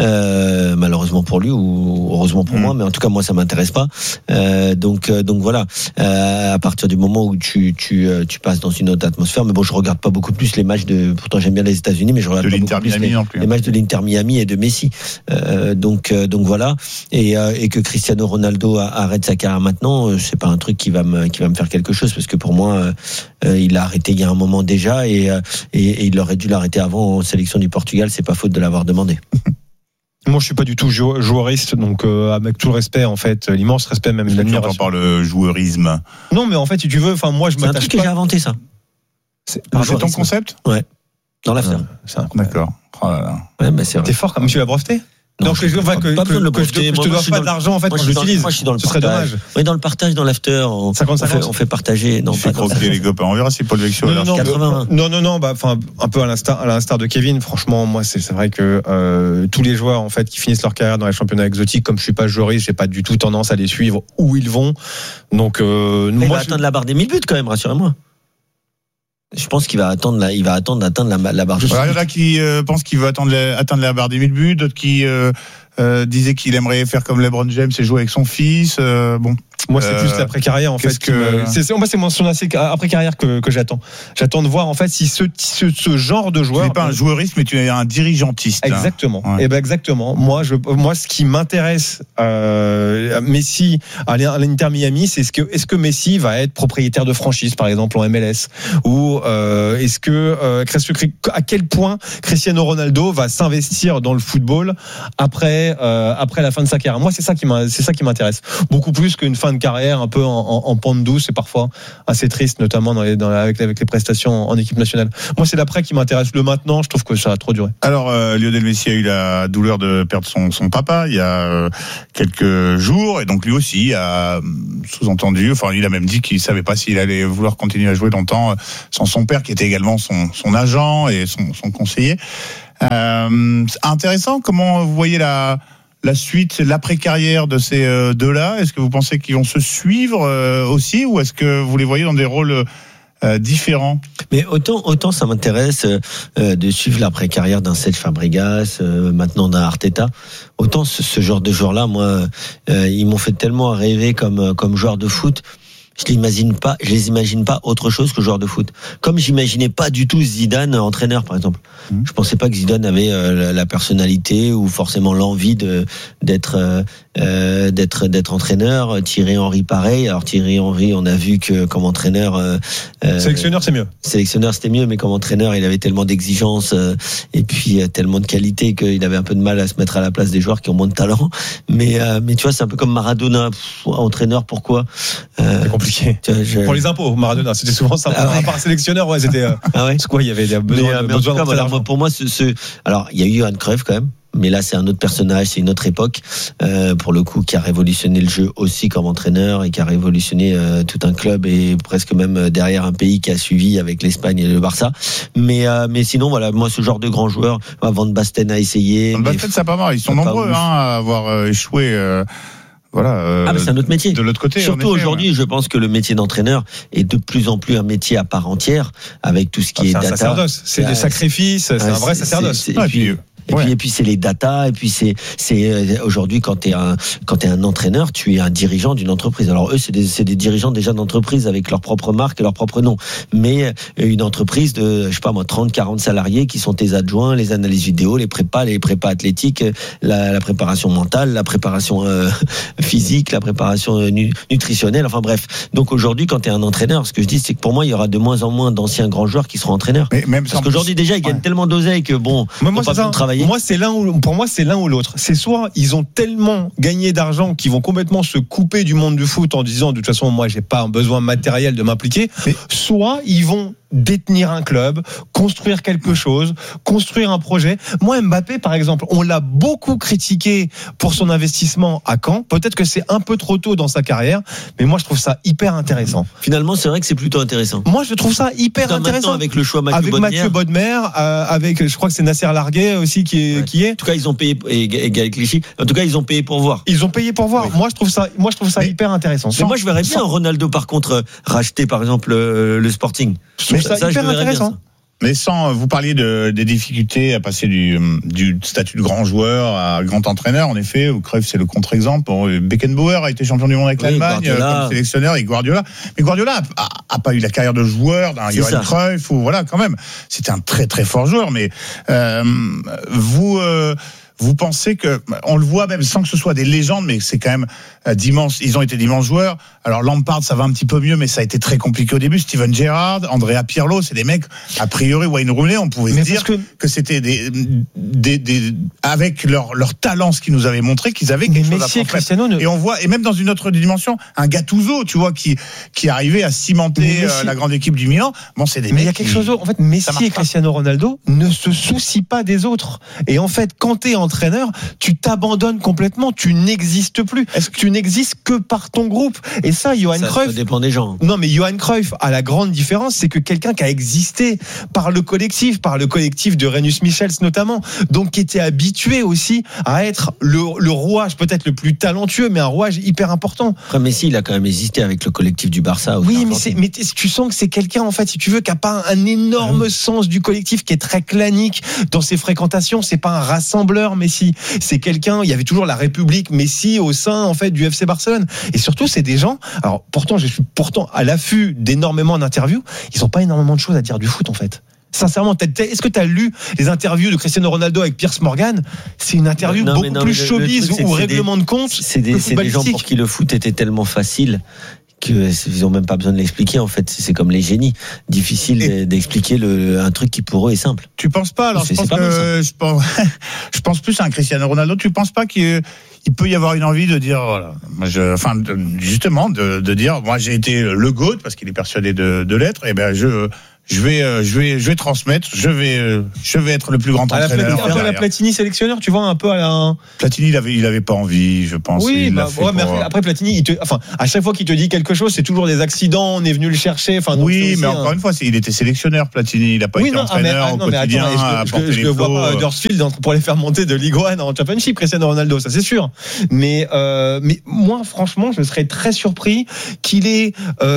euh, malheureusement pour lui ou heureusement pour mmh. moi, mais en tout cas moi ça m'intéresse pas. Euh, donc euh, donc voilà. Euh, à partir du moment où tu tu tu passes dans une autre atmosphère, mais bon je regarde pas beaucoup plus les matchs de. Pourtant j'aime bien les États-Unis, mais je regarde de pas l'Inter beaucoup plus Miami les, non plus. les matchs de l'Inter Miami et de Messi. Euh, donc euh, donc voilà. Et euh, et que Cristiano Ronaldo arrête sa carrière maintenant, c'est pas un truc qui va me qui va me faire quelque chose parce que pour moi euh, il a arrêté il y a un moment déjà et et, et il aurait dû l'arrêter avant en sélection du Portugal, c'est pas faute de l'avoir demandé. Moi, je suis pas du tout joueuriste, donc euh, avec tout le respect, en fait, l'immense respect même. Je t'entends par le joueurisme. Non, mais en fait, si tu veux, enfin, moi, je c'est m'attache un truc pas... que j'ai inventé ça. C'est, ah, c'est ton concept ? Ouais. Dans l'after. Ah, d'accord. Oh là là. Ouais, bah c'est vrai. T'es fort comme Monsieur l'a breveté ? Non, que je ne que, que, que, que je te dois pas de l'argent en fait moi, quand j'utilise. Moi, je suis dans le Ce serait dommage. dommage. Oui, dans le partage, dans l'after, on, on, fait, on fait partager. Non, pas croquer les copains. On verra si Paul Vexio non, non, quatre-vingts. Non, non, non. Bah, enfin, un peu à l'instar, à l'instar de Kevin. Franchement, moi, c'est, c'est vrai que euh, tous les joueurs en fait qui finissent leur carrière dans les championnats exotiques, comme je suis pas joueuriste, j'ai pas du tout tendance à les suivre où ils vont. Donc, euh, moi, il va je... atteindre la barre des mille buts quand même. Rassurez-moi. Je pense qu'il va attendre, la, il va attendre d'atteindre la, la barre. Il y en a qui euh, pensent qu'il va attendre la, atteindre la barre des mille buts, d'autres qui euh, euh, disaient qu'il aimerait faire comme LeBron James et jouer avec son fils. Euh, bon. Moi, c'est euh, plus l'après-carrière, en fait. Que... Me... C'est, c'est, moi, c'est mon son après-carrière que, que j'attends. J'attends de voir, en fait, si ce, ce, ce genre de joueur. Tu n'es pas un joueuriste, mais tu es un dirigeantiste. Exactement. Hein. Ouais. Et ben, exactement. Moi, je, moi, ce qui m'intéresse, euh, Messi, à l'Inter Miami, c'est ce que, est-ce que Messi va être propriétaire de franchise, par exemple, en M L S? Ou, euh, est-ce que, euh, à quel point Cristiano Ronaldo va s'investir dans le football après, euh, après la fin de sa carrière? Moi, c'est ça qui c'est ça qui m'intéresse. Beaucoup plus qu'une fin de carrière un peu en, en, en pente douce et parfois assez triste, notamment dans les, dans, avec, avec les prestations en équipe nationale. Moi, c'est l'après qui m'intéresse. Le maintenant, je trouve que ça a trop duré. Alors, euh, Lionel Messi a eu la douleur de perdre son, son papa il y a euh, quelques jours, et donc lui aussi a sous-entendu, enfin, il a même dit qu'il savait pas s'il allait vouloir continuer à jouer longtemps sans son père, qui était également son, son agent et son, son conseiller. Euh, intéressant. Comment vous voyez la la suite, l'après-carrière de ces euh, deux-là? Est-ce que vous pensez qu'ils vont se suivre euh, aussi, ou est-ce que vous les voyez dans des rôles euh, différents? Mais autant, autant ça m'intéresse euh, de suivre l'après-carrière d'un Serge Fabregas, euh, maintenant d'un Arteta. Autant ce, ce genre de joueurs-là, moi, euh, ils m'ont fait tellement rêver comme comme joueur de foot. Je l'imagine pas, je les imagine pas autre chose que joueur de foot. Comme j'imaginais pas du tout Zidane entraîneur, par exemple. Mmh. Je pensais pas que Zidane avait euh, la personnalité ou forcément l'envie de d'être euh, d'être d'être entraîneur. Thierry Henry pareil. Alors Thierry Henry, on a vu que comme entraîneur, euh, sélectionneur c'est mieux. Sélectionneur c'était mieux, mais comme entraîneur, il avait tellement d'exigences euh, et puis euh, tellement de qualité qu'il avait un peu de mal à se mettre à la place des joueurs qui ont moins de talent. Mais euh, mais tu vois, c'est un peu comme Maradona, pff, entraîneur. Pourquoi? Euh, c'est compliqué. Je... Pour les impôts, Maradona, c'était souvent ça. Ah ouais. À part sélectionneur, ouais, c'était. Euh... Ah ouais. C'est quoi, il y avait des besoins. Mais, mais besoin en tout cas, voilà, moi, pour moi, ce, ce, alors il y a eu Johan Cruyff quand même. Mais là, c'est un autre personnage, c'est une autre époque, euh, pour le coup, qui a révolutionné le jeu aussi comme entraîneur et qui a révolutionné euh, tout un club et presque même derrière un pays qui a suivi avec l'Espagne et le Barça. Mais euh, mais sinon, voilà, moi, ce genre de grands joueurs, Van Basten a essayé. Van Basten, c'est pas mal. Ils sont nombreux hein, à avoir euh, échoué. Euh... Voilà. Euh, ah, mais c'est un autre métier. De l'autre côté. Surtout effet, aujourd'hui, ouais. Je pense que le métier d'entraîneur est de plus en plus un métier à part entière, avec tout ce qui ah, est, est data. C'est un sacerdoce. C'est du sacrifice. C'est ah, un vrai sacerdoce. C'est, c'est, et puis, Et ouais. puis, et puis c'est les datas. Et puis c'est, c'est aujourd'hui quand t'es un, quand t'es un entraîneur, tu es un dirigeant d'une entreprise. Alors eux, c'est des, c'est des dirigeants déjà d'entreprise avec leur propre marque et leur propre nom. Mais une entreprise de, je sais pas moi, trente, quarante salariés qui sont tes adjoints, les analyses vidéo, les prépas, les prépas athlétiques, la, la préparation mentale, la préparation euh, physique, la préparation nu, nutritionnelle. Enfin bref. Donc aujourd'hui, quand t'es un entraîneur, ce que je dis, c'est que pour moi, il y aura de moins en moins d'anciens grands joueurs qui seront entraîneurs. Mais même parce qu'aujourd'hui déjà, ils gagnent ouais. tellement d'oseille que bon, moi, moi, pas besoin de travailler. Moi, c'est l'un ou, pour moi, c'est l'un ou l'autre. C'est soit ils ont tellement gagné d'argent qu'ils vont complètement se couper du monde du foot en disant de toute façon, moi, j'ai pas un besoin matériel de m'impliquer. Mais soit ils vont détenir un club, construire quelque chose, construire un projet. Moi, Mbappé, par exemple, on l'a beaucoup critiqué pour son investissement à Caen. Peut-être que c'est un peu trop tôt dans sa carrière, mais moi, je trouve ça hyper intéressant. Finalement, c'est vrai que c'est plutôt intéressant. Moi, je trouve ça hyper Putain, intéressant. Avec le choix Mathieu avec Bodmer. Mathieu Bodmer, euh, avec, je crois que c'est Nasser Larguet aussi qui est, ouais. qui est. En tout cas, ils ont payé, et, et Gaël Clichy. En tout cas, ils ont payé pour voir. Ils ont payé pour voir. Oui. Moi, je trouve ça, moi, je trouve ça mais, hyper intéressant. Mais moi, je verrais bien sans... Ronaldo, par contre, racheter, par exemple, le, le Sporting. Je trouve ça, ça hyper intéressant. Bien, mais sans, vous parliez de, des difficultés à passer du, du statut de grand joueur à grand entraîneur, en effet, Cruyff c'est le contre-exemple. Bon, Beckenbauer a été champion du monde avec oui, l'Allemagne Guardiola. Comme sélectionneur et Guardiola. Mais Guardiola a, a, a pas eu la carrière de joueur d'un Johan Cruyff ou voilà quand même. C'était un très très fort joueur. Mais euh, vous. Euh, Vous pensez que, on le voit même sans que ce soit des légendes, mais c'est quand même d'immenses, ils ont été d'immenses joueurs. Alors Lampard, ça va un petit peu mieux, mais ça a été très compliqué au début. Steven Gerrard, Andrea Pirlo, c'est des mecs, a priori, Wayne Rooney, on pouvait mais se dire que... que c'était des, des, des, avec leur, leur talent, ce qu'ils nous avaient montré, qu'ils avaient quelque mais chose Messi à Cristiano ne... Et on voit, et même dans une autre dimension, un Gattuso, tu vois, qui, qui arrivait à cimenter Messi... la grande équipe du Milan. Bon, c'est des mais mecs. Il y a quelque qui... chose, en fait, Messi et Cristiano Ronaldo ne se soucient pas des autres. Et en fait, quand t'es en entraîneur, tu t'abandonnes complètement, tu n'existes plus. Est-ce que tu n'existes que par ton groupe? Et ça, Johan ça, Cruyff. Ça dépend des gens. Non, mais Johan Cruyff a la grande différence, c'est que quelqu'un qui a existé par le collectif, par le collectif de Renus Michels notamment, donc qui était habitué aussi à être le, le rouage peut-être le plus talentueux, mais un rouage hyper important. Après, Messi, il a quand même existé avec le collectif du Barça. Oui, mais, c'est, mais tu sens que c'est quelqu'un, en fait, si tu veux, qui n'a pas un énorme mmh. sens du collectif, qui est très clanique dans ses fréquentations. C'est pas un rassembleur, Messi. C'est quelqu'un, il y avait toujours la République Messi au sein, en fait, du F C Barcelone. Et surtout, c'est des gens, alors pourtant, je suis pourtant à l'affût d'énormément d'interviews, ils n'ont pas énormément de choses à dire du foot, en fait. Sincèrement, est-ce que tu as lu les interviews de Cristiano Ronaldo avec Piers Morgan? C'est une interview non, beaucoup non, plus showbiz ou règlement des, de compte. C'est des, c'est des gens pour qui le foot était tellement facile qu'ils n'ont même pas besoin de l'expliquer. En fait, c'est comme les génies. Difficile et d'expliquer le, un truc qui pour eux est simple. Tu penses pas? Alors, je pense, que, je, pense, je pense plus à un Cristiano Ronaldo. Tu penses pas qu'il il peut y avoir une envie de dire, voilà, moi je, enfin, de, justement, de, de dire, moi j'ai été le GOAT parce qu'il est persuadé de, de l'être. Et ben je Je vais, euh, je vais, je vais transmettre. Je vais, euh, je vais être le plus grand entraîneur. Un peu à la Platini sélectionneur, tu vois, un peu à la. Platini, il avait, il avait pas envie, je pense. Oui, bah, ouais, mais après, après Platini, il te, enfin, à chaque fois qu'il te dit quelque chose, c'est toujours des accidents. On est venu le chercher. Enfin, oui, mais encore un... une fois, c'est, il était sélectionneur, Platini. Il a pas oui, été non, entraîneur ah, mais, ah, non, au quotidien. Attends, je, je, je, je vois pas Huddersfield pour les faire monter de Ligue un en Championship, Cristiano Ronaldo, ça c'est sûr. Mais, euh, mais moi, franchement, je serais très surpris qu'il ait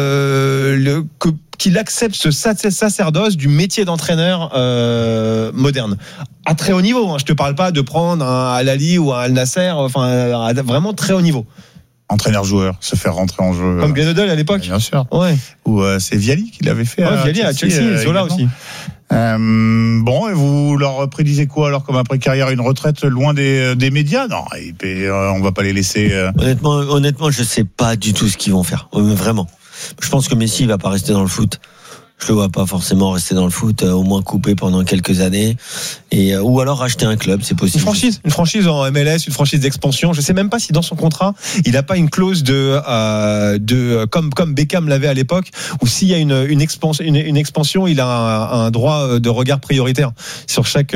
euh, le que. qu'il accepte ce sacerdoce du métier d'entraîneur euh, moderne à très haut niveau. Hein. Je te parle pas de prendre un Al-Ali ou un Al-Nasser, enfin à vraiment très haut niveau. Entraîneur-joueur, se faire rentrer en jeu. Comme Glenn Hoddle à l'époque. Bien sûr. Ouais. Ou euh, c'est Viali qui l'avait fait. Ouais, à Viali à Chelsea, euh, Zola aussi. Euh, bon, et vous leur prédisez quoi alors comme après carrière, une retraite loin des, des médias? Non, et puis, euh, on va pas les laisser. Euh... Honnêtement, honnêtement, je sais pas du tout ce qu'ils vont faire. Vraiment. Je pense que Messi va pas rester dans le foot. Je le vois pas forcément rester dans le foot, euh, au moins coupé pendant quelques années, et euh, ou alors racheter un club, c'est possible. Une franchise, une franchise en M L S, une franchise d'expansion. Je sais même pas si dans son contrat il a pas une clause de euh, de comme comme Beckham l'avait à l'époque, où s'il y a une une expansion, une, une expansion, il a un, un droit de regard prioritaire sur chaque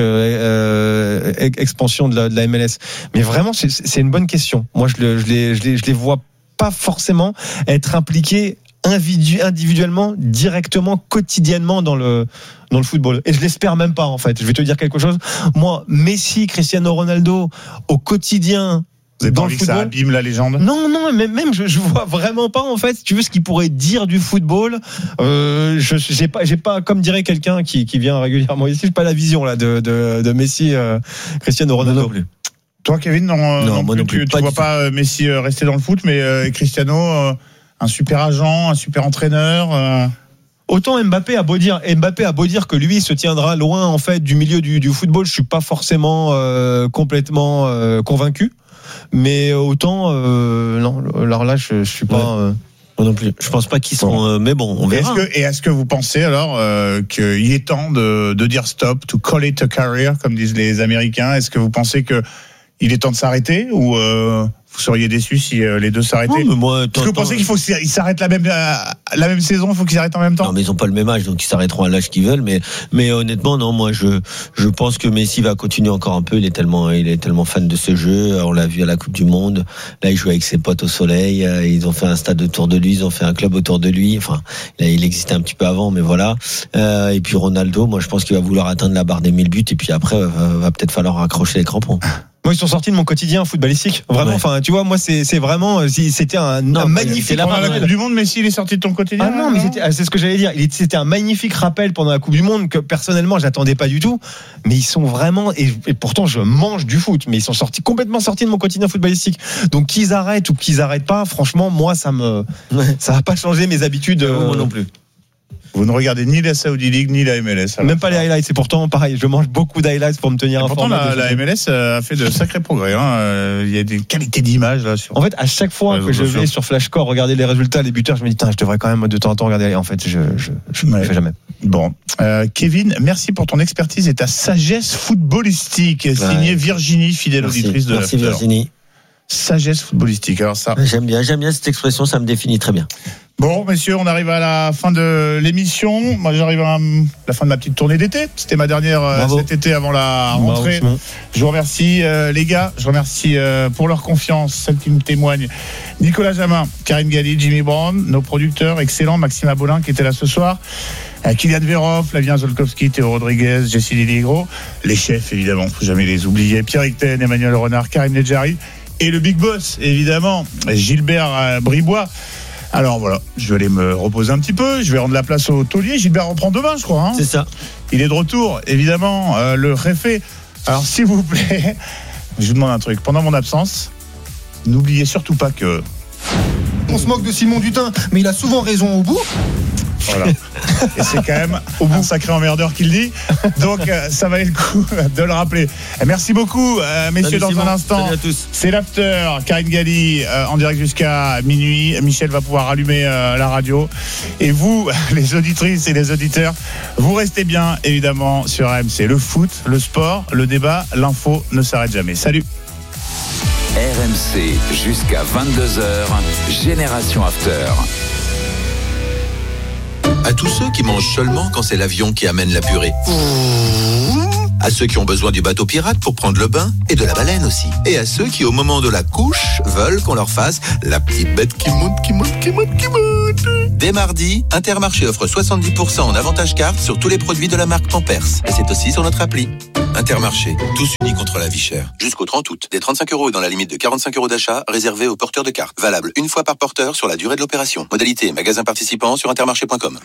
euh, expansion de la, de la M L S. Mais vraiment, c'est, c'est une bonne question. Moi, je le, je les je les je les vois pas forcément être impliqués individuellement, directement, quotidiennement dans le dans le football. Et je l'espère même pas, en fait. Je vais te dire quelque chose. Moi, Messi, Cristiano Ronaldo, au quotidien. Vous avez pas envie que ça abîme la légende? Non, non, mais même je, je vois vraiment pas, en fait, si tu veux, ce qu'il pourrait dire du football. Euh, je j'ai pas, j'ai pas, comme dirait quelqu'un qui qui vient régulièrement ici, j'ai pas la vision là de de, de Messi, euh, Cristiano Ronaldo. Non plus. Toi, Kevin, non, non, non, plus, non plus, tu, tu vois pas Messi rester dans le foot, mais euh, Cristiano. Euh, un super agent, un super entraîneur. Euh... Autant Mbappé a beau dire, Mbappé a beau dire que lui se tiendra loin en fait du milieu du, du football. Je suis pas forcément euh, complètement euh, convaincu, mais autant euh, non. Alors là, je, je suis pas. Ouais. Euh... Moi non plus. Je pense pas qu'ils sont. Euh, mais bon, on verra. Est-ce que, et est-ce que vous pensez alors euh, qu'il est temps de, de dire stop, to call it a career, comme disent les Américains? Est-ce que vous pensez que il est temps de s'arrêter ou euh, vous seriez déçus si euh, les deux s'arrêtaient? Non, mais moi, Est-ce que vous pensez qu'il faut qu'ils s'arrêtent la même la, la même saison, il faut qu'ils arrêtent en même temps? Non, mais ils ont pas le même âge, donc ils s'arrêteront à l'âge qu'ils veulent. Mais mais honnêtement, non, moi je je pense que Messi va continuer encore un peu. Il est tellement il est tellement fan de ce jeu. On l'a vu à la Coupe du Monde. Là, il joue avec ses potes au soleil. Ils ont fait un stade autour de lui. Ils ont fait un club autour de lui. Enfin, là, il existait un petit peu avant, mais voilà. Euh, et puis Ronaldo, moi je pense qu'il va vouloir atteindre la barre des mille buts. Et puis après, va, va peut-être falloir raccrocher les crampons. Moi, ils sont sortis de mon quotidien footballistique. Vraiment, enfin, ouais. Tu vois, moi, c'est, c'est vraiment, c'était un, non, un magnifique. Pendant la Coupe du Monde, Messi, il est sorti de ton quotidien. Ah non, mais c'était, c'est ce que j'allais dire. Il, c'était un magnifique rappel pendant la Coupe du Monde que personnellement, j'attendais pas du tout. Mais ils sont vraiment, et, et pourtant, je mange du foot, mais ils sont sortis, complètement sortis de mon quotidien footballistique. Donc, qu'ils arrêtent ou qu'ils arrêtent pas, franchement, moi, ça me, ouais. ça va pas changer mes habitudes, euh, moi non plus. Vous ne regardez ni la Saudi League ni la M L S. Même pas les highlights. C'est pourtant pareil. Je mange beaucoup d'highlights pour me tenir informé. Pourtant, la, la M L S a fait de sacrés progrès. Hein. Il y a des qualités d'image là. Sur... En fait, à chaque fois que je vais sur Flashscore regarder les résultats, les buteurs, je me dis, je devrais quand même de temps en temps regarder. En fait, je je, je ne ouais. le fais jamais. Bon, euh, Kevin, merci pour ton expertise et ta sagesse footballistique. Ouais. Signée Virginie, fidèle merci. auditrice de Merci l'After. Virginie. sagesse footballistique. Alors ça. J'aime bien, j'aime bien cette expression, ça me définit très bien. Bon, messieurs, on arrive à la fin de l'émission. Moi, j'arrive à la fin de ma petite tournée d'été. C'était ma dernière Bravo. cet été avant la rentrée. Bravo. Je vous remercie, euh, les gars. Je vous remercie euh, pour leur confiance, celle qui me témoigne. Nicolas Jamin, Karine Galli, Jimmy Brown, nos producteurs excellents, Maxime Abolin qui était là ce soir. Euh, Kylian Verhoff, Flavien Zolkowski, Théo Rodriguez, Jessie Liligro. Les chefs, évidemment, faut jamais les oublier. Pierre Icten, Emmanuel Renard, Karim Nedjari. Et le big boss, évidemment, Gilbert euh, Bribois. Alors voilà, je vais aller me reposer un petit peu. Je vais rendre la place au taulier. Gilbert reprend demain, je crois. Hein. C'est ça. Il est de retour, évidemment, euh, le réfé. Alors s'il vous plaît, je vous demande un truc. Pendant mon absence, n'oubliez surtout pas que... On se moque de Simon Dutin, mais il a souvent raison au bout. Voilà. Et c'est quand même au bout un sacré emmerdeur qu'il dit. Donc euh, ça valait le coup de le rappeler. Et merci beaucoup, euh, messieurs. Salut, dans Simon. Un instant, salut à tous. C'est l'after. Karine Galli euh, en direct jusqu'à minuit. Michel va pouvoir allumer euh, la radio. Et vous, les auditrices et les auditeurs, vous restez bien évidemment sur R M C. Le foot, le sport, le débat, l'info ne s'arrête jamais. Salut. R M C jusqu'à vingt-deux heures. Génération After. À tous ceux qui mangent seulement quand c'est l'avion qui amène la purée. À ceux qui ont besoin du bateau pirate pour prendre le bain et de la baleine aussi. Et à ceux qui, au moment de la couche, veulent qu'on leur fasse la petite bête qui monte, qui monte, qui monte, qui monte. Dès mardi, Intermarché offre soixante-dix pour cent en avantage carte sur tous les produits de la marque Pampers. Et c'est aussi sur notre appli. Intermarché, tous unis contre la vie chère. Jusqu'au trente août, des trente-cinq euros et dans la limite de quarante-cinq euros d'achat réservés aux porteurs de cartes. Valable une fois par porteur sur la durée de l'opération. Modalité magasin participant sur intermarché point com.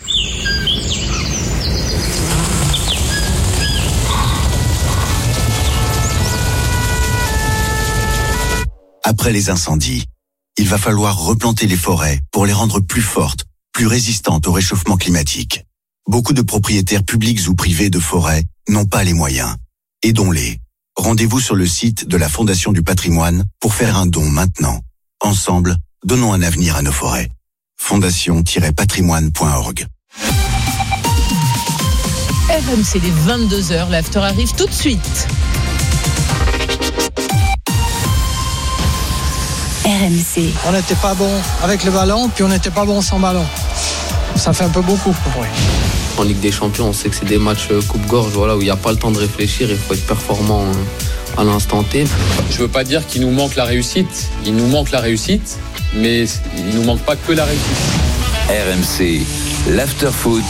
Après les incendies, il va falloir replanter les forêts pour les rendre plus fortes, plus résistantes au réchauffement climatique. Beaucoup de propriétaires publics ou privés de forêts n'ont pas les moyens. Aidons-les. Rendez-vous sur le site de la Fondation du Patrimoine pour faire un don maintenant. Ensemble, donnons un avenir à nos forêts. fondation tiret patrimoine point org. R M C, les vingt-deux heures, l'after arrive tout de suite. R M C. On n'était pas bon avec le ballon, puis on n'était pas bon sans ballon. Ça fait un peu beaucoup pour eux. En Ligue des Champions, on sait que c'est des matchs coupe-gorge, voilà, où il n'y a pas le temps de réfléchir, il faut être performant à l'instant T. Je ne veux pas dire qu'il nous manque la réussite, il nous manque la réussite, mais il ne nous manque pas que la réussite. R M C, l'after-foot.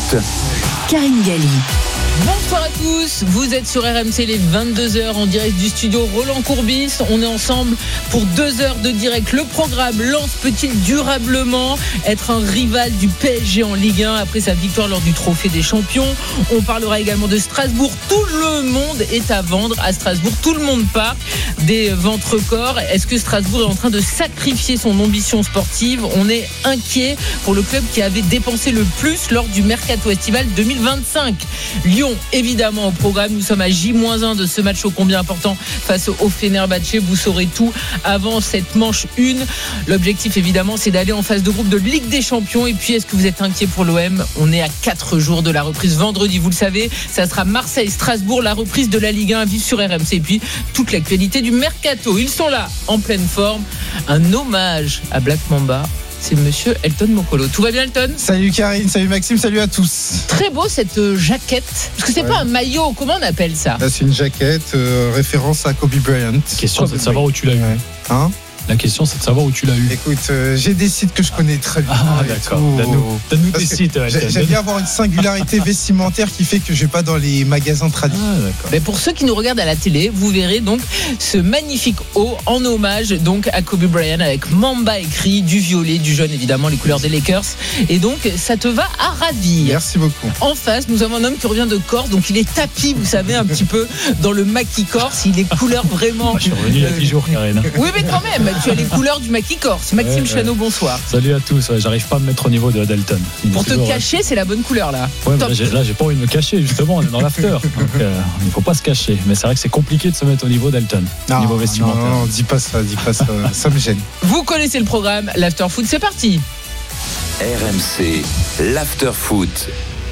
Karine Galli. Bonsoir à tous, vous êtes sur R M C, les vingt-deux heures en direct du studio Roland Courbis. On est ensemble pour deux heures de direct. Le programme Lens peut-il durablement être un rival du P S G en Ligue un après sa victoire lors du Trophée des Champions? On parlera également de Strasbourg. Tout le monde est à vendre à Strasbourg, tout le monde part des ventes records. Est-ce que Strasbourg est en train de sacrifier son ambition sportive? On est inquiet pour le club qui avait dépensé le plus lors du Mercato estival deux mille vingt-cinq. Lyon, évidemment, au programme. Nous sommes à J moins un de ce match ô combien important face au Fenerbahçe. Vous saurez tout avant cette manche un. L'objectif, évidemment, c'est d'aller en phase de groupe de Ligue des Champions. Et puis, est-ce que vous êtes inquiet pour l'O M? On est à quatre jours de la reprise vendredi. Vous le savez, ça sera Marseille-Strasbourg, la reprise de la Ligue un à vivre sur R M C. Et puis, toute l'actualité du Mercato. Ils sont là, en pleine forme. Un hommage à Black Mamba. C'est monsieur Elton Mokolo. Tout va bien, Elton? Salut Karine, salut Maxime, salut à tous. Très beau cette jaquette. Parce que c'est ouais. pas un maillot, comment on appelle ça? Là, c'est une jaquette, euh, référence à Kobe Bryant. La question, c'est de savoir où tu l'as eu. Hein? La question, c'est de savoir où tu l'as eu. Écoute, euh, j'ai des sites que je connais très bien. Ah, d'accord. Donne-nous, donne-nous des sites. Ouais, j'aime bien avoir une singularité vestimentaire qui fait que je vais pas dans les magasins traditionnels. Ah, d'accord. Mais pour ceux qui nous regardent à la télé, vous verrez donc ce magnifique haut en hommage donc à Kobe Bryant avec Mamba écrit, du violet, du jaune évidemment, les couleurs des Lakers. Et donc, ça te va à ravir. Merci beaucoup. En face, nous avons un homme qui revient de Corse, donc il est tapis, vous savez, un petit peu dans le maquis corse. Il est couleur vraiment. Moi, je suis revenu il y a dix jours, Karine. Oui, mais quand même, tu as les couleurs du maquis corse. Maxime ouais, Chano, bonsoir. Salut à tous. Ouais, j'arrive pas à me mettre au niveau de Delton. Pour te cacher, ouais. c'est la bonne couleur là. Ouais, là, j'ai, là, j'ai pas envie de me cacher. Justement, on est dans l'after. Donc, euh, il faut pas se cacher. Mais c'est vrai que c'est compliqué de se mettre au niveau d'Elton. Non, niveau vestimentaire. Non, non, dis pas ça, dis pas ça. Ça me gêne. Vous connaissez le programme, l'after foot, c'est parti. R M C, l'after foot.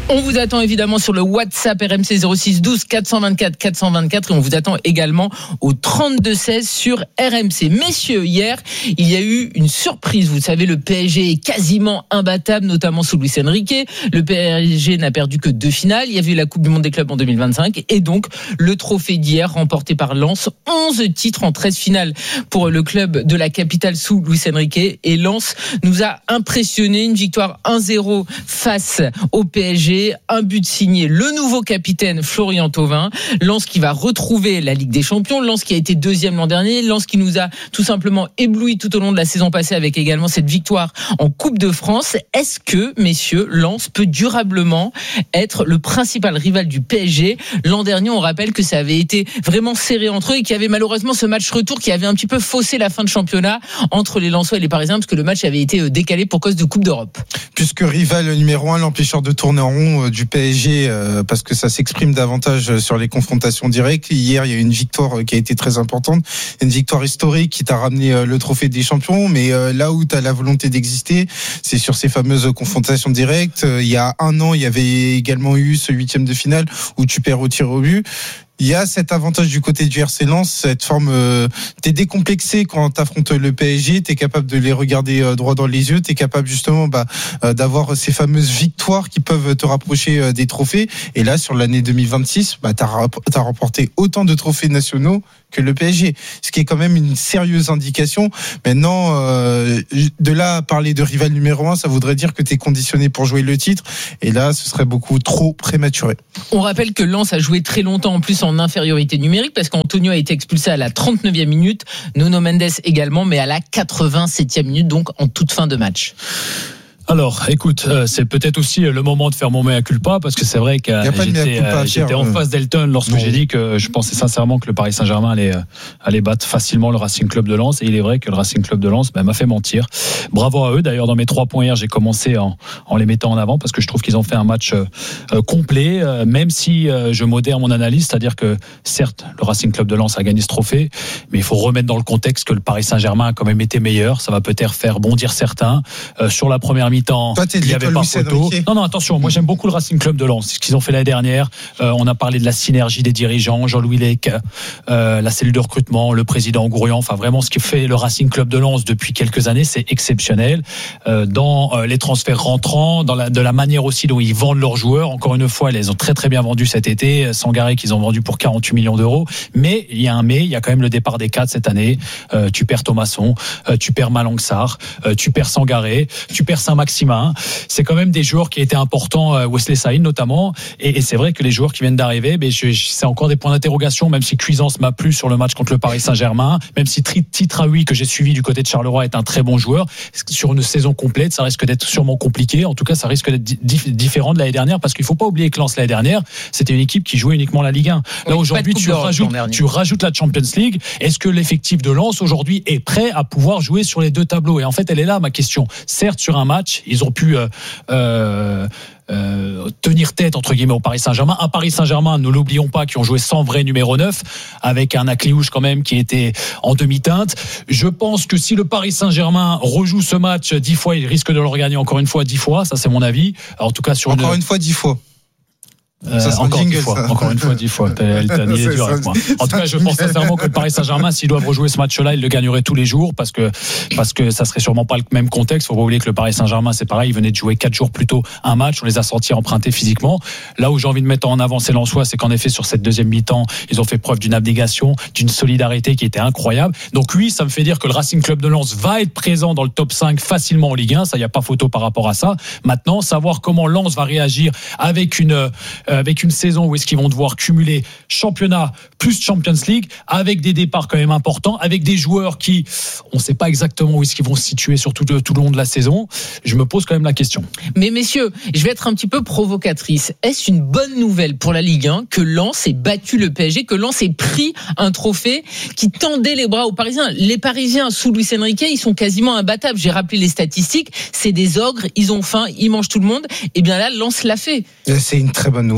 On vous attend évidemment sur le WhatsApp R M C zéro six douze quatre cent vingt-quatre quatre cent vingt-quatre et on vous attend également au trente-deux seize sur R M C. Messieurs, hier, il y a eu une surprise. Vous savez, le P S G est quasiment imbattable, notamment sous Luis Enrique. Le P S G n'a perdu que deux finales. Il y avait eu la Coupe du Monde des clubs en deux mille vingt-cinq et donc le trophée d'hier remporté par Lens. onze titres en treize finales pour le club de la capitale sous Luis Enrique. Et Lens nous a impressionné. Une victoire un zéro face au P S G. Un but signé le nouveau capitaine Florian Thauvin. Lens qui va retrouver la Ligue des Champions. Lens qui a été deuxième l'an dernier. Lens qui nous a tout simplement ébloui tout au long de la saison passée avec également cette victoire en Coupe de France. Est-ce que, messieurs, Lens peut durablement être le principal rival du P S G? L'an dernier, on rappelle que ça avait été vraiment serré entre eux et qu'il y avait malheureusement ce match retour qui avait un petit peu faussé la fin de championnat entre les Lensois et les Parisiens parce que le match avait été décalé pour cause de Coupe d'Europe. Puisque rival numéro un, l'empêcheur de tourner en rond du P S G, euh, parce que ça s'exprime davantage sur les confrontations directes. Hier, il y a eu une victoire qui a été très importante, une victoire historique qui t'a ramené le trophée des champions, mais euh, là où tu as la volonté d'exister, c'est sur ces fameuses confrontations directes. Il y a un an, il y avait également eu ce huitième de finale où tu perds au tir au but. Il y a cet avantage du côté du R C Lens, cette forme, euh, t'es décomplexé quand t'affrontes le P S G, t'es capable de les regarder euh, droit dans les yeux, t'es capable justement bah, euh, d'avoir ces fameuses victoires qui peuvent te rapprocher euh, des trophées. Et là, sur l'année deux mille vingt-six, bah, t'as, t'as remporté autant de trophées nationaux que le P S G, ce qui est quand même une sérieuse indication. Maintenant, euh, de là à parler de rival numéro un, ça voudrait dire que t'es conditionné pour jouer le titre, et là, ce serait beaucoup trop prématuré. On rappelle que Lens a joué très longtemps en plus en infériorité numérique parce qu'Antonio a été expulsé à la trente-neuvième minute, Nuno Mendes également, mais à la quatre-vingt-septième minute, donc en toute fin de match. Alors, écoute, euh, c'est peut-être aussi le moment de faire mon mea culpa parce que c'est vrai que j'étais, euh, j'étais en face d'Elton lorsque non. j'ai dit que je pensais sincèrement que le Paris Saint-Germain allait, euh, allait battre facilement le Racing Club de Lens, et il est vrai que le Racing Club de Lens bah, m'a fait mentir. Bravo à eux. D'ailleurs, dans mes trois points hier, j'ai commencé en, en les mettant en avant parce que je trouve qu'ils ont fait un match euh, complet, euh, même si euh, je modère mon analyse, c'est-à-dire que certes, le Racing Club de Lens a gagné ce trophée, mais il faut remettre dans le contexte que le Paris Saint-Germain a quand même été meilleur. Ça va peut-être faire bondir certains. Euh, sur la première mi-temps, Toi, il n'y avait pas photo. Non, non, attention, moi j'aime beaucoup le Racing Club de Lens, ce qu'ils ont fait l'année dernière. Euh, on a parlé de la synergie des dirigeants, Jean-Louis Lec, euh, la cellule de recrutement, le président Gourian, enfin vraiment ce qui fait le Racing Club de Lens depuis quelques années, c'est exceptionnel. Euh, dans euh, les transferts rentrants, dans la, de la manière aussi dont ils vendent leurs joueurs, encore une fois, ils les ont très très bien vendus cet été, Sangaré qu'ils ont vendu pour quarante-huit millions d'euros, mais il y a un mais, il y a quand même le départ des cadres cette année. Euh, tu perds Thomasson, euh, tu perds Malang Sarr, euh, tu perds Sangaré, tu perds Saint-Maximin. C'est quand même des joueurs qui étaient importants, Wesley Saïd notamment, et, et c'est vrai que les joueurs qui viennent d'arriver, mais je, je, c'est encore des points d'interrogation, même si Cuisance m'a plu sur le match contre le Paris Saint-Germain, même si Titraoui, que j'ai suivi du côté de Charleroi, est un très bon joueur, sur une saison complète, ça risque d'être sûrement compliqué. En tout cas, ça risque d'être di- différent de l'année dernière, parce qu'il faut pas oublier que Lens l'année dernière, c'était une équipe qui jouait uniquement la Ligue un. Là, oui, aujourd'hui, tu rajoutes, tu rajoutes la Champions League. Est-ce que l'effectif de Lens aujourd'hui est prêt à pouvoir jouer sur les deux tableaux? Et en fait, elle est là, ma question. Certes, sur un match, ils ont pu euh, Euh, euh, tenir tête entre guillemets au Paris Saint-Germain, un Paris Saint-Germain, ne l'oublions pas, qui ont joué sans vrai numéro neuf, avec un Akliouche quand même qui était en demi-teinte. Je pense que si le Paris Saint-Germain rejoue ce match dix fois, il risque de le regagner encore une fois dix fois, ça c'est mon avis. Alors, en tout cas sur encore une, une fois dix fois. Euh, encore, jingle, dix fois, encore une fois dix fois. Elton, il est dur avec moi. En tout cas, je pense sincèrement que le Paris Saint-Germain, s'ils doivent rejouer ce match-là, ils le gagneraient tous les jours, parce que parce que ça serait sûrement pas le même contexte. Faut pas oublier que le Paris Saint-Germain, c'est pareil, ils venaient de jouer quatre jours plus tôt un match, on les a sentis empruntés physiquement. Là où j'ai envie de mettre en avant ces Lensois, c'est qu'en effet sur cette deuxième mi-temps, ils ont fait preuve d'une abnégation, d'une solidarité qui était incroyable. Donc oui, ça me fait dire que le Racing Club de Lens va être présent dans le top cinq facilement en Ligue un. Ça, il y a pas photo par rapport à ça. Maintenant, savoir comment Lens va réagir avec une euh, avec une saison où est-ce qu'ils vont devoir cumuler championnat plus Champions League, avec des départs quand même importants, avec des joueurs qui, on ne sait pas exactement où est-ce qu'ils vont se situer sur tout, tout le long de la saison. Je me pose quand même la question. Mais messieurs, je vais être un petit peu provocatrice. Est-ce une bonne nouvelle pour la Ligue un que Lens ait battu le P S G, que Lens ait pris un trophée qui tendait les bras aux Parisiens? Les Parisiens, sous Luis Enrique, ils sont quasiment imbattables. J'ai rappelé les statistiques. C'est des ogres, ils ont faim, ils mangent tout le monde. Et bien là, Lens l'a fait. C'est une très bonne nouvelle.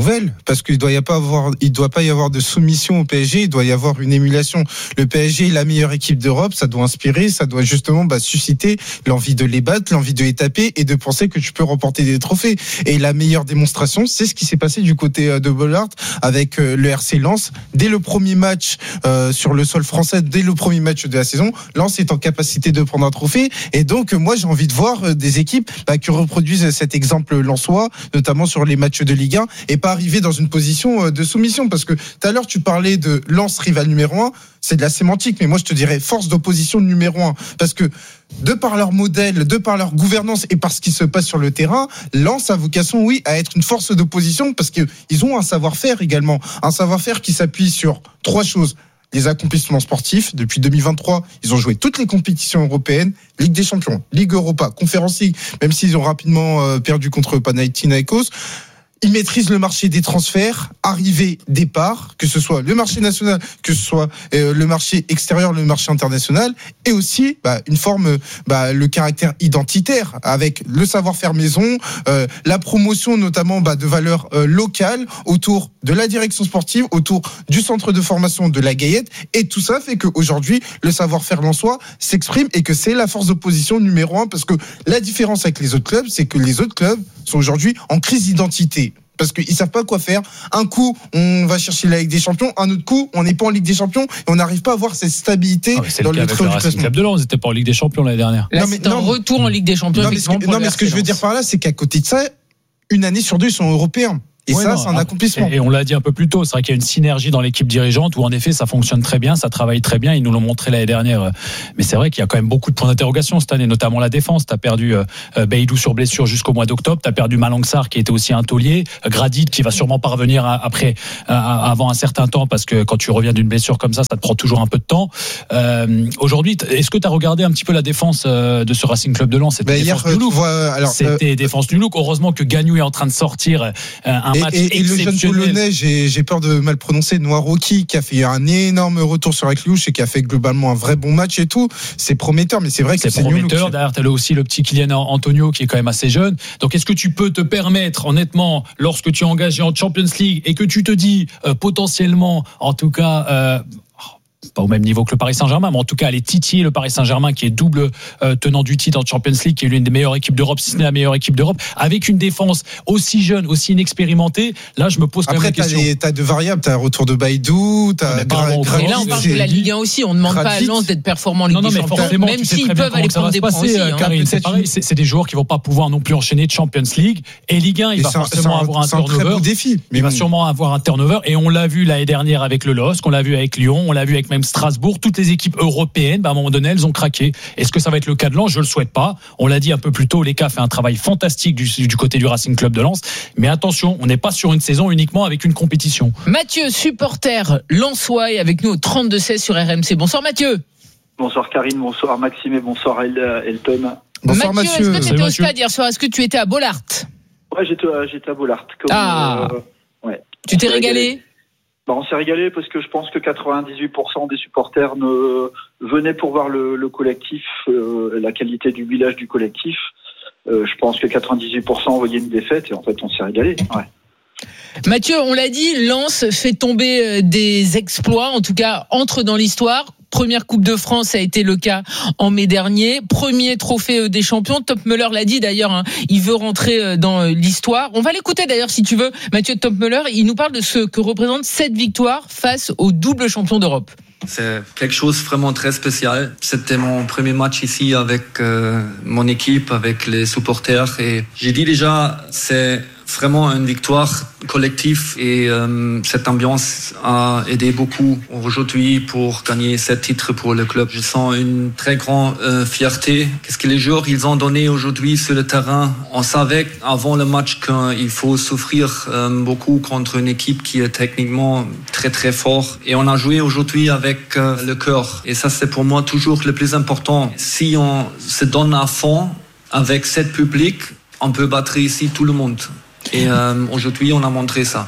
nouvelle, parce qu'il doit y pas avoir, il doit pas y avoir de soumission au P S G, il doit y avoir une émulation. Le P S G est la meilleure équipe d'Europe, ça doit inspirer, ça doit justement bah, susciter l'envie de les battre, l'envie de les taper et de penser que tu peux remporter des trophées. Et la meilleure démonstration, c'est ce qui s'est passé du côté de Bollaert avec le R C Lens. Dès le premier match euh, sur le sol français, dès le premier match de la saison, Lens est en capacité de prendre un trophée. Et donc, moi, j'ai envie de voir des équipes bah, qui reproduisent cet exemple lensois, notamment sur les matchs de Ligue un, et pas arriver dans une position de soumission. Parce que tout à l'heure, tu parlais de Lens rival numéro un, c'est de la sémantique, mais moi, je te dirais force d'opposition numéro un. Parce que de par leur modèle, de par leur gouvernance et par ce qui se passe sur le terrain, Lens a vocation, oui, à être une force d'opposition parce qu'ils ont un savoir-faire également. Un savoir-faire qui s'appuie sur trois choses. Les accomplissements sportifs. Depuis deux mille vingt-trois, ils ont joué toutes les compétitions européennes, Ligue des Champions, Ligue Europa, Conference League, même s'ils ont rapidement euh, perdu contre Panathinaikos. Ils maîtrisent le marché des transferts, arrivée, départ, que ce soit le marché national, que ce soit euh, le marché extérieur, le marché international, et aussi bah, une forme, bah, le caractère identitaire avec le savoir-faire maison, euh, la promotion notamment bah, de valeurs euh, locales autour de la direction sportive, autour du centre de formation de la Gaillette, et tout ça fait qu'aujourd'hui le savoir-faire lensois s'exprime et que c'est la force d'opposition numéro un, parce que la différence avec les autres clubs, c'est que les autres clubs sont aujourd'hui en crise d'identité. Parce qu'ils savent pas quoi faire. Un coup, on va chercher la Ligue des Champions. Un autre coup, on n'est pas en Ligue des Champions et on n'arrive pas à avoir cette stabilité ah c'est dans le, le trait du classement. Club de Lens, ils n'étaient pas en Ligue des Champions l'année dernière. Là, non, mais, c'est un retour en Ligue des Champions. Non, mais ce que, non, mais ce que je veux dire par là, c'est qu'à côté de ça, une année sur deux, ils sont européens. Et ouais, ça, non, c'est un accomplissement. Et on l'a dit un peu plus tôt, c'est vrai qu'il y a une synergie dans l'équipe dirigeante où en effet ça fonctionne très bien, ça travaille très bien, ils nous l'ont montré l'année dernière. Mais c'est vrai qu'il y a quand même beaucoup de points d'interrogation cette année, notamment la défense. T'as perdu euh, Beidou sur blessure jusqu'au mois d'octobre, t'as perdu Malang Sarr qui était aussi un taulier, Gradit qui va sûrement pas revenir après, euh, avant un certain temps, parce que quand tu reviens d'une blessure comme ça, ça te prend toujours un peu de temps. Euh, aujourd'hui, est-ce que t'as regardé un petit peu la défense euh, de ce Racing Club de Lens? C'était bah, défense hier, du Look. Vois, alors, C'était euh, défense du Look. Heureusement que Gagnou est en train de sortir euh, un et, match et, exceptionnel. Le Polonais, j'ai, j'ai peur de mal prononcer, Noiroki, qui a fait un énorme retour sur la Cluj et qui a fait globalement un vrai bon match et tout. C'est prometteur, mais c'est vrai que c'est, c'est prometteur. Derrière, t'as aussi le petit Kylian Antonio qui est quand même assez jeune. Donc, est-ce que tu peux te permettre, honnêtement, lorsque tu es engagé en Champions League et que tu te dis euh, potentiellement, en tout cas, euh, pas au même niveau que le Paris Saint-Germain, mais en tout cas aller titiller le Paris Saint-Germain qui est double euh, tenant du titre en Champions League, qui est l'une des meilleures équipes d'Europe, si ce n'est la meilleure équipe d'Europe, avec une défense aussi jeune, aussi inexpérimentée. Là, je me pose quand Après, même la question. Après, t'as deux variables, t'as un retour de Baïdou, t'as Gra- Gra- Et là, on parle de la Ligue un aussi. On ne demande pas à Lens d'être performant en Ligue des Champions, même s'ils peuvent aller prendre des points aussi. Karine, c'est pareil, c'est, c'est des joueurs qui vont pas pouvoir non plus enchaîner de Champions League et Ligue un. Il va forcément avoir un turnover. Il va sûrement avoir un turnover, et on l'a vu l'année dernière avec le L O S C, on l'a vu avec Lyon, on l'a vu avec même Strasbourg. Toutes les équipes européennes, bah à un moment donné, elles ont craqué. Est-ce que ça va être le cas de Lens? Je le souhaite pas. On l'a dit un peu plus tôt, l'E C A fait un travail fantastique du, du côté du Racing Club de Lens. Mais attention, on n'est pas sur une saison uniquement avec une compétition. Mathieu, supporter lensois, est avec nous au trente-deux seize sur R M C. Bonsoir Mathieu. Bonsoir Karine, bonsoir Maxime et bonsoir Elton. Bonsoir Mathieu. Mathieu, est-ce que tu étais au stade hier soir? Est-ce que tu étais à Bollaert? Ouais, j'étais, j'étais à Bollaert. Comme, ah euh, ouais. Tu t'es régalé, régalé Bah, on s'est régalé parce que je pense que quatre-vingt-dix-huit pour cent des supporters ne venaient pour voir le, le collectif, euh, la qualité du village du collectif. Euh, je pense que quatre-vingt-dix-huit pour cent voyaient une défaite et en fait on s'est régalé. Ouais. Mathieu, on l'a dit, Lens fait tomber des exploits, en tout cas entre dans l'histoire. Première Coupe de France, ça a été le cas en mai dernier. Premier trophée des champions. Topmöller l'a dit d'ailleurs, hein, il veut rentrer dans l'histoire. On va l'écouter d'ailleurs si tu veux. Mathieu Topmöller, il nous parle de ce que représente cette victoire face au double champion d'Europe. C'est quelque chose vraiment très spécial. C'était mon premier match ici avec euh, mon équipe, avec les supporters. Et j'ai dit déjà, c'est vraiment une victoire collective et euh, cette ambiance a aidé beaucoup aujourd'hui pour gagner ce titre pour le club. Je sens une très grande euh, fierté. Qu'est-ce que les joueurs ils ont donné aujourd'hui sur le terrain? On savait avant le match qu'il faut souffrir euh, beaucoup contre une équipe qui est techniquement très très fort et on a joué aujourd'hui avec euh, le cœur et ça c'est pour moi toujours le plus important. Si on se donne à fond avec cette public, on peut battre ici tout le monde. Et euh, aujourd'hui, on a montré ça.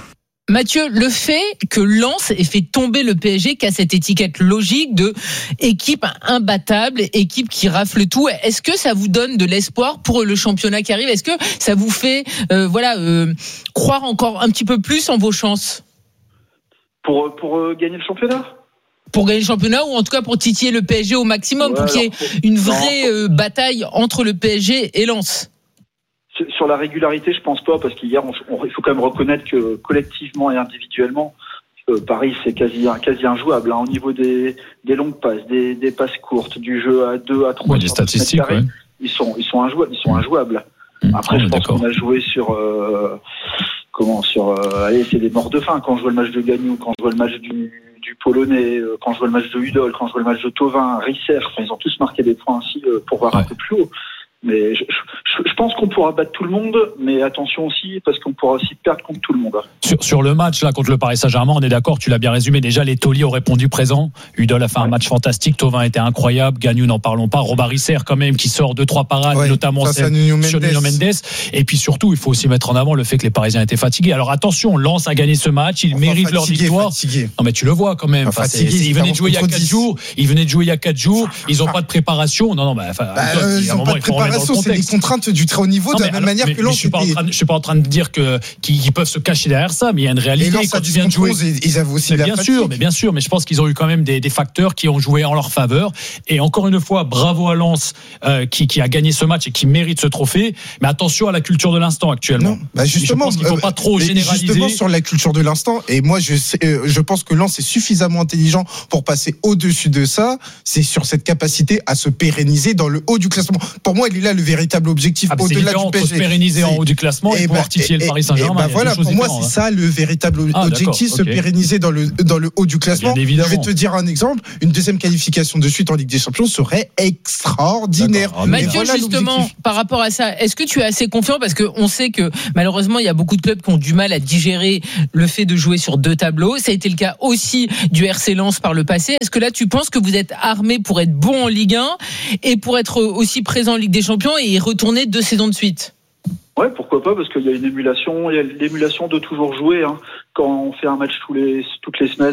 Mathieu, le fait que Lens ait fait tomber le P S G, qui a cette étiquette logique de équipe imbattable, équipe qui rafle tout, est-ce que ça vous donne de l'espoir pour le championnat qui arrive ? Est-ce que ça vous fait euh, voilà, euh, croire encore un petit peu plus en vos chances ? Pour, pour euh, gagner le championnat ? Pour gagner le championnat ou en tout cas pour titiller le P S G au maximum, ouais, pour qu'il y ait une vraie euh, bataille entre le P S G et Lens. Sur la régularité, je pense pas, parce qu'hier, on, on, il faut quand même reconnaître que collectivement et individuellement, euh, Paris c'est quasi, quasi injouable. Hein, au niveau des, des longues passes, des, des passes courtes, du jeu à deux, à trois, ouais, des statistiques, carrés, ouais. ils sont, ils sont injouables. Ils sont injouables. Mmh, Après, je pense d'accord. qu'on a joué sur, euh, comment, sur, euh, allez, c'est des morts de faim. Quand je vois le match de Gagnou, quand je vois le match du, du Polonais, quand je vois le match de Hudol, quand je vois le match de Thauvin, Risser, enfin, ils ont tous marqué des points ainsi euh, pour voir ouais. un peu plus haut. Mais je, je, je pense qu'on pourra battre tout le monde, mais attention aussi, parce qu'on pourra aussi perdre contre tout le monde. Sur, sur le match là contre le Paris Saint-Germain, on est d'accord, tu l'as bien résumé. Déjà, les tauliers ont répondu présent. Hudol a fait ouais. un match fantastique, Thauvin était incroyable, Gagnou n'en parlons pas, Robert Risser quand même qui sort deux trois parades, ouais, notamment celle sur Nuno Mendes. Et puis surtout, il faut aussi mettre en avant le fait que les Parisiens étaient fatigués. Alors attention, Lens a gagné ce match, ils enfin, méritent leur victoire. Fatigué. Non mais tu le vois quand même. Enfin, fatigué, ils venaient de jouer il y a quatre jours, ils venaient de jouer il y a quatre jours, ils ont pas de préparation. Non non, bah, enfin, bah, euh, ils ont pas de préparation, c'est des contraintes du très haut niveau, non, de la même alors, manière mais, que Lens. Je suis pas en train de, je suis pas en train de dire que qu'ils, qu'ils peuvent se cacher derrière ça, mais il y a une réalité. Et Lens, quand tu viens de jouer, ils avaient aussi mais la bien fatigue. sûr, mais bien sûr, mais je pense qu'ils ont eu quand même des, des facteurs qui ont joué en leur faveur. Et encore une fois, bravo à Lens euh, qui, qui a gagné ce match et qui mérite ce trophée. Mais attention à la culture de l'instant actuellement. Non, bah justement, je pense qu'il faut pas trop généraliser. Justement sur la culture de l'instant. Et moi, je, sais, euh, je pense que Lens est suffisamment intelligent pour passer au-dessus de ça. C'est sur cette capacité à se pérenniser dans le haut du classement. Pour moi, il est là le véritable objectif. Ah, au-delà du P S G, se pérenniser en haut du classement et, et pouvoir bah, titiller et, le Paris Saint-Germain. Et bah voilà, pour moi, c'est ça le véritable ah, objectif, se okay. pérenniser dans le dans le haut du classement. Je vais te dire un exemple. Une deuxième qualification de suite en Ligue des Champions serait extraordinaire. Ah, Mathieu, voilà justement, l'objectif. Par rapport à ça, est-ce que tu es assez confiant parce que on sait que malheureusement, il y a beaucoup de clubs qui ont du mal à digérer le fait de jouer sur deux tableaux. Ça a été le cas aussi du R C Lens par le passé. Est-ce que là, tu penses que vous êtes armé pour être bon en Ligue un et pour être aussi présent en Ligue des Champions et y retourner deux saisons de suite? Ouais, pourquoi pas, parce qu'il y a une émulation, il y a l'émulation de toujours jouer. Hein. Quand on fait un match tous les, toutes les semaines,